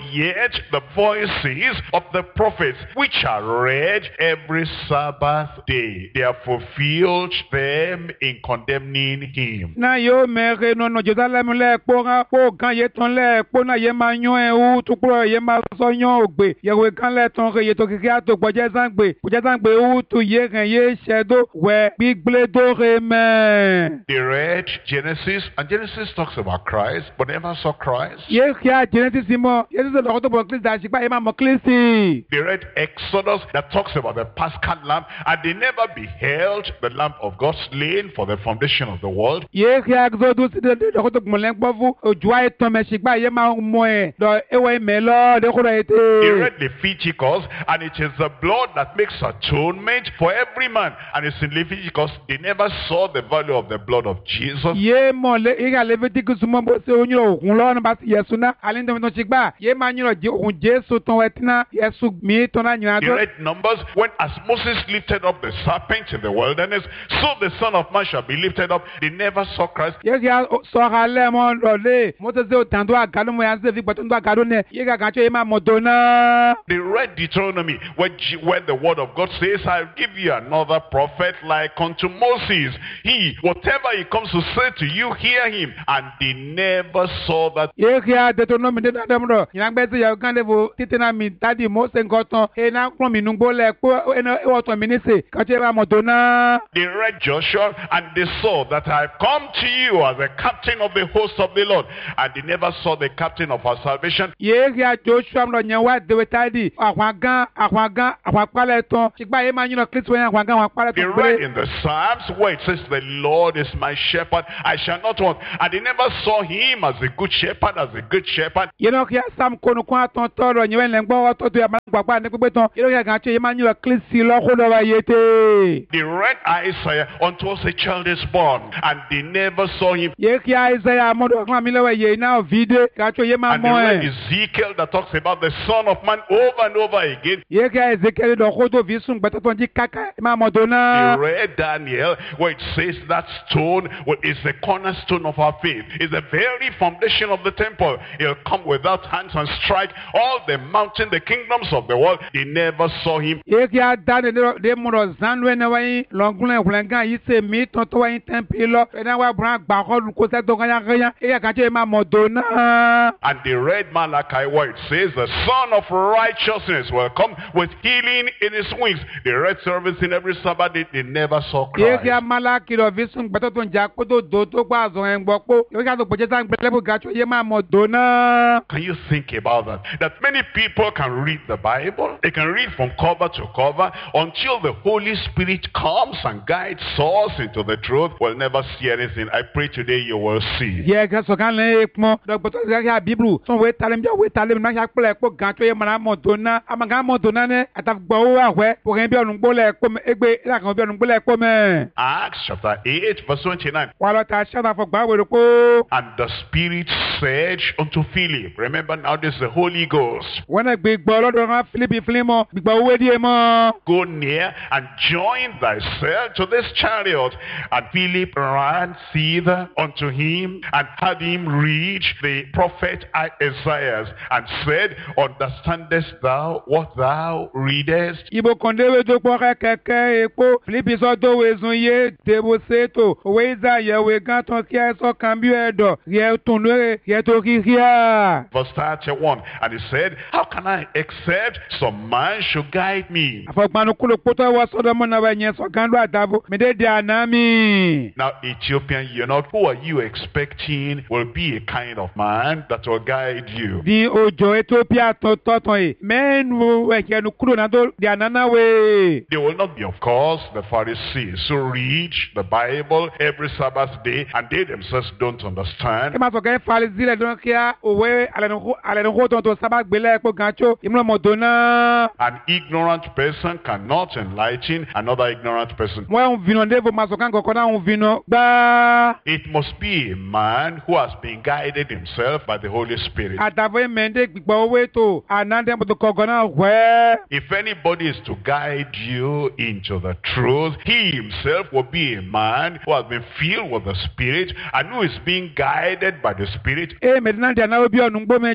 yet the voices of the prophets, which are read every Sabbath day, they have fulfilled them in condemning him. Na yo mere no no Jerusalem le po ga po kan ye ton le po na ye ma yan e u tu pro ye ma so yan ogbe ye we kan le ton re ye to kiki ato gboje sangbe gboje sangbe u tu ye ren ye shedo we gbigble do re me. They read Genesis, and Genesis talks about Christ, but never saw Christ. Ye kia Genesis mo ye se lo to bo Christ da shipa ye ma mo Christ. They read Exodus that talks about the Paschal Lamb, and they never beheld the Lamb of God slain for the foundation of the world. Ye kia Exodus de de ko to mo len gbo fu ojuwa etan me shipa ye ma mo e do ewe me lo de ko ro ete. They read Leviticus, and it is the blood that makes atonement for every man. And it's in Leviticus, they never saw the value of the blood of Jesus. Ye mo le ira Leviticus mo bo se onyo okun lo na ba ti Yesu na ale ndo to shigba ye ma nyiro je okun Jesu ton wetina Yesu mi ton na nyiro. They read Numbers, when as Moses lifted up the serpent in the wilderness, so the Son of Man shall be lifted up. They never saw Christ. Ye ga so ha le mo lo le mo te se o tando agado mo ya se fi gboto ndo agado ne ye ga ga cho ye ma mo do na. They read Deuteronomy, where, where the word of God says, I'll give you another prophet like unto Moses. He, whatever he comes to say to you, hear him. And they never saw that. Ye ga Deuteronomy de da mo do yan gbe se ya kan de vo titena mi dadi mo se ngoton e na kron mi nungbo le po e na e woto mi ni se ka che ra mo do na. They read Joshua, and they saw that I've come to you as the captain of the host of the Lord. And they never saw the captain of our salvation. Ye ga Joshua mo nyen wa de wetadi akwan gan akwan gan akwan pale ton sigba ye ma nyino Kristo yan akwan gan akwan pale They ton. read in the Psalms where it says, the Lord is my shepherd, I shall not want. And they never saw him as a good shepherd, as a good shepherd. Ye no kia sam kono kwa ton toro nyen le ngbo to to ya ma gbagba ne pepe ton ye no kia gan che ye ma nyino Kristo lo ko do wa yete. They read Isaiah, unto us a child is born, and they never saw him. Ye kia Isaiah mo do kan mi le wa ye na vide ka cho ye ma And they mo read e. Ezekiel that talks about the Son of Man over and over again. Ye kia Ezekiel do ko do vi sun gbata ton ji kaka ma mo do They na. read Daniel where it says that stone is the cornerstone of our faith, is the very foundation of the temple. He'll come without hands and strike all the mountain, the kingdoms of the world. They never saw him. Ye kia dane de mo do zanwe na wa yin longun lengan yi se mi ton to wa yin temple lo e na wa bran gba ko lu ko se to kan yan yan e ka che ma mo do na. And they read Malachi where it says the Son of Righteousness will come with healing in his wings. They read service in every Sabbath day. They never saw Ye Christ. kia Malaki lo vi sun gbata ton ja ko do do to gba zo en gbo po ye ka to poje san gbele bu ga cho ye ma mo do na. Can you think about that? That many people can read the Bible, they can read from cover to cover until the Holy Spirit comes and guides us into the truth. We'll never see anything. I pray today you will see. Ye ka so kan le pon do gboto ga ya Bible son we talem ja we talem na ya pele po ga cho ye ma mo do na ama ga mo do na ne ata gbo wa we po ken bi orun gbo le ko me egbe la kan bi orun gbo le ko me. Acts chapter eight verse twenty-nine. Wa lo ta sha da fo gba we ro ko. And the Spirit said unto Philip, remember now this is the Holy Ghost, Wọ́n gbé gbọ́ lọ́dọ̀ wọn Fílípì Fílímọ̀ gbígbà owó díẹ̀ mọ́. go near and join thyself to this chariot. And Philip ran thither unto him and had him read the prophet Isaiah and said, understandest thou what thou readest? Ibo kọ̀ndéwé tó pọ̀ kẹ́kẹ́ epo Fílípì sọ tó wezun yé dèbò sétò òwe ìzàyẹ̀wé gan tán kí ẹ sọ kan bí ẹ̀dọ̀ yẹ tún lóore yẹ tó kí kíá. Verse thirty-one. And he said, how can I accept some man should guide me? Àfọ̀gbọ́n kúlò pótó wọ sọ́dọ̀ mọ́ náà yẹn sọ kan ló àdàbò mẹ́tẹ́ẹ̀dì àná mi. Now, Ethiopian eunuch, who are you expecting will be a kind of man that will guide you? Di òjò Ethiopia tó tọ̀tàn yìí mẹ́nu ẹ̀kẹ́nu kúrò náà tó di àná náà wé. They will not be, of course, the Pharisees who read the Bible every Sabbath day and they themselves don't understand. Ẹ máa sọ kẹ́ Farisí lẹ̀ dán kíá òwe alẹ́nukó tó tó sábà gbélé ẹ̀kọ́ gànchó ìmúlọ̀mọ̀dọ́ náà. An ignorant person cannot enlighten another ignorant person. Wọ́n ń vinà ndéèfò máa sọ kán kọ̀ọ̀kan náà ń vinà gbáà. It must be a man who has been guided himself by the Holy Spirit. Àtàfẹ́ mẹ́ndé gbígbọ́ owó ètò ànádẹ́mọ̀tò kọ̀ọ̀kan náà wẹ́. If anybody is to guide you into the truth, he himself will be a man who has been filled with the Spirit and who is being guided by the Spirit. Ẹ mẹ́tìnà dì ànáwó bí ọ̀nù gbọ́mẹ jáwé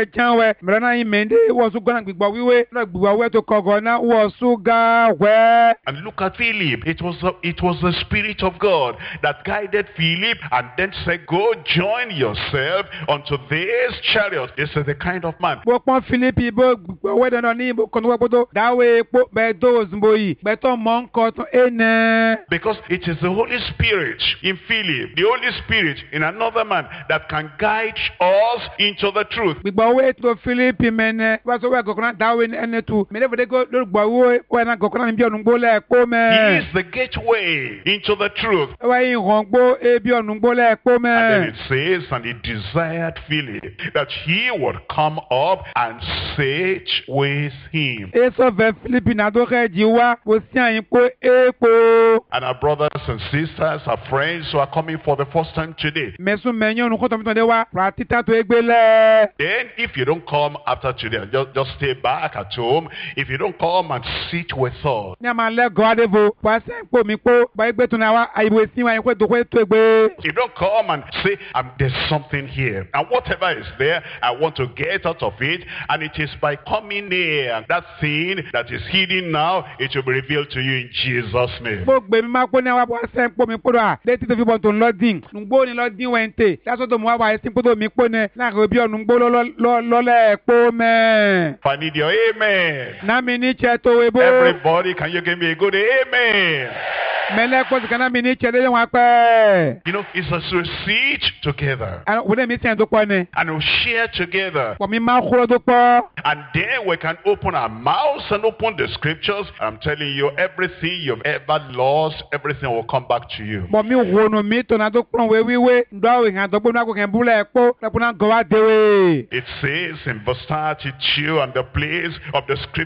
chanwe mrana imende wosu gona gbigbo wiwe na gbigbo we to kogona wosu ga we. And look at Philip. It was the, it was the Spirit of God that guided Philip and then said, go join yourself unto this chariot. This is the kind of man. Bo pon Philip bo gbigbo we dan ni bo kono podo dawe po be do zmboyi be to mon ko to ene. Because it is the Holy Spirit in Philip, the Holy Spirit in another man that can guide us into the truth. Gbigbo we to Philip mene wa so we gokona dawe ene tu me de go lo gbo we we na gokona bi onugbo le ko me. He is the gateway into the truth. Wa yin rongbo e bi onugbo le ko me. And then it says, and he desired Philip that he would come up and sit with him. Eso ve Philip na do re ji wa wo si ayin ko e ko. And our brothers and sisters, our friends who are coming for the first time today. Mesu menyo nu ko to mi to de wa pratita to egbele. Then if you don't come after today, just, just stay back at home. If you don't come and sit with us. Nya ma le go adevo wa se po mi po ba egbe to na wa ayibo si wa yin ko do ko to egbe. You don't come and say, um, there's something here. And whatever is there, I want to get out of it. And it is by coming near. And that thing that is hidden now, it will be revealed to you in Jesus' name. Mo gbe mi ma ko ni wa wa se po mi po do a. De ti to fi bon to loading. Nugbo ni loading wente. That's what mo wa sin po do mi po ne. Na ro bi onugbo lo lo lo le po me. If I need your amen. Na mi ni che to we bo. Everybody, can you give me a good amen? Mele ko kana mi ni che de wa pe. You know, it's as we sit together. And we dem mi sin do po ne. And we share together. Po mi ma khoro do po. And then we can open our mouths and open the scriptures. I'm telling you, everything you've ever lost, everything will come back to you. Po mi wono mi to na do pon we wiwe. Ndo we han do po na ko ken bule po. Na po na go wa dewe. It says in verse thirty-two, and the place of the scripture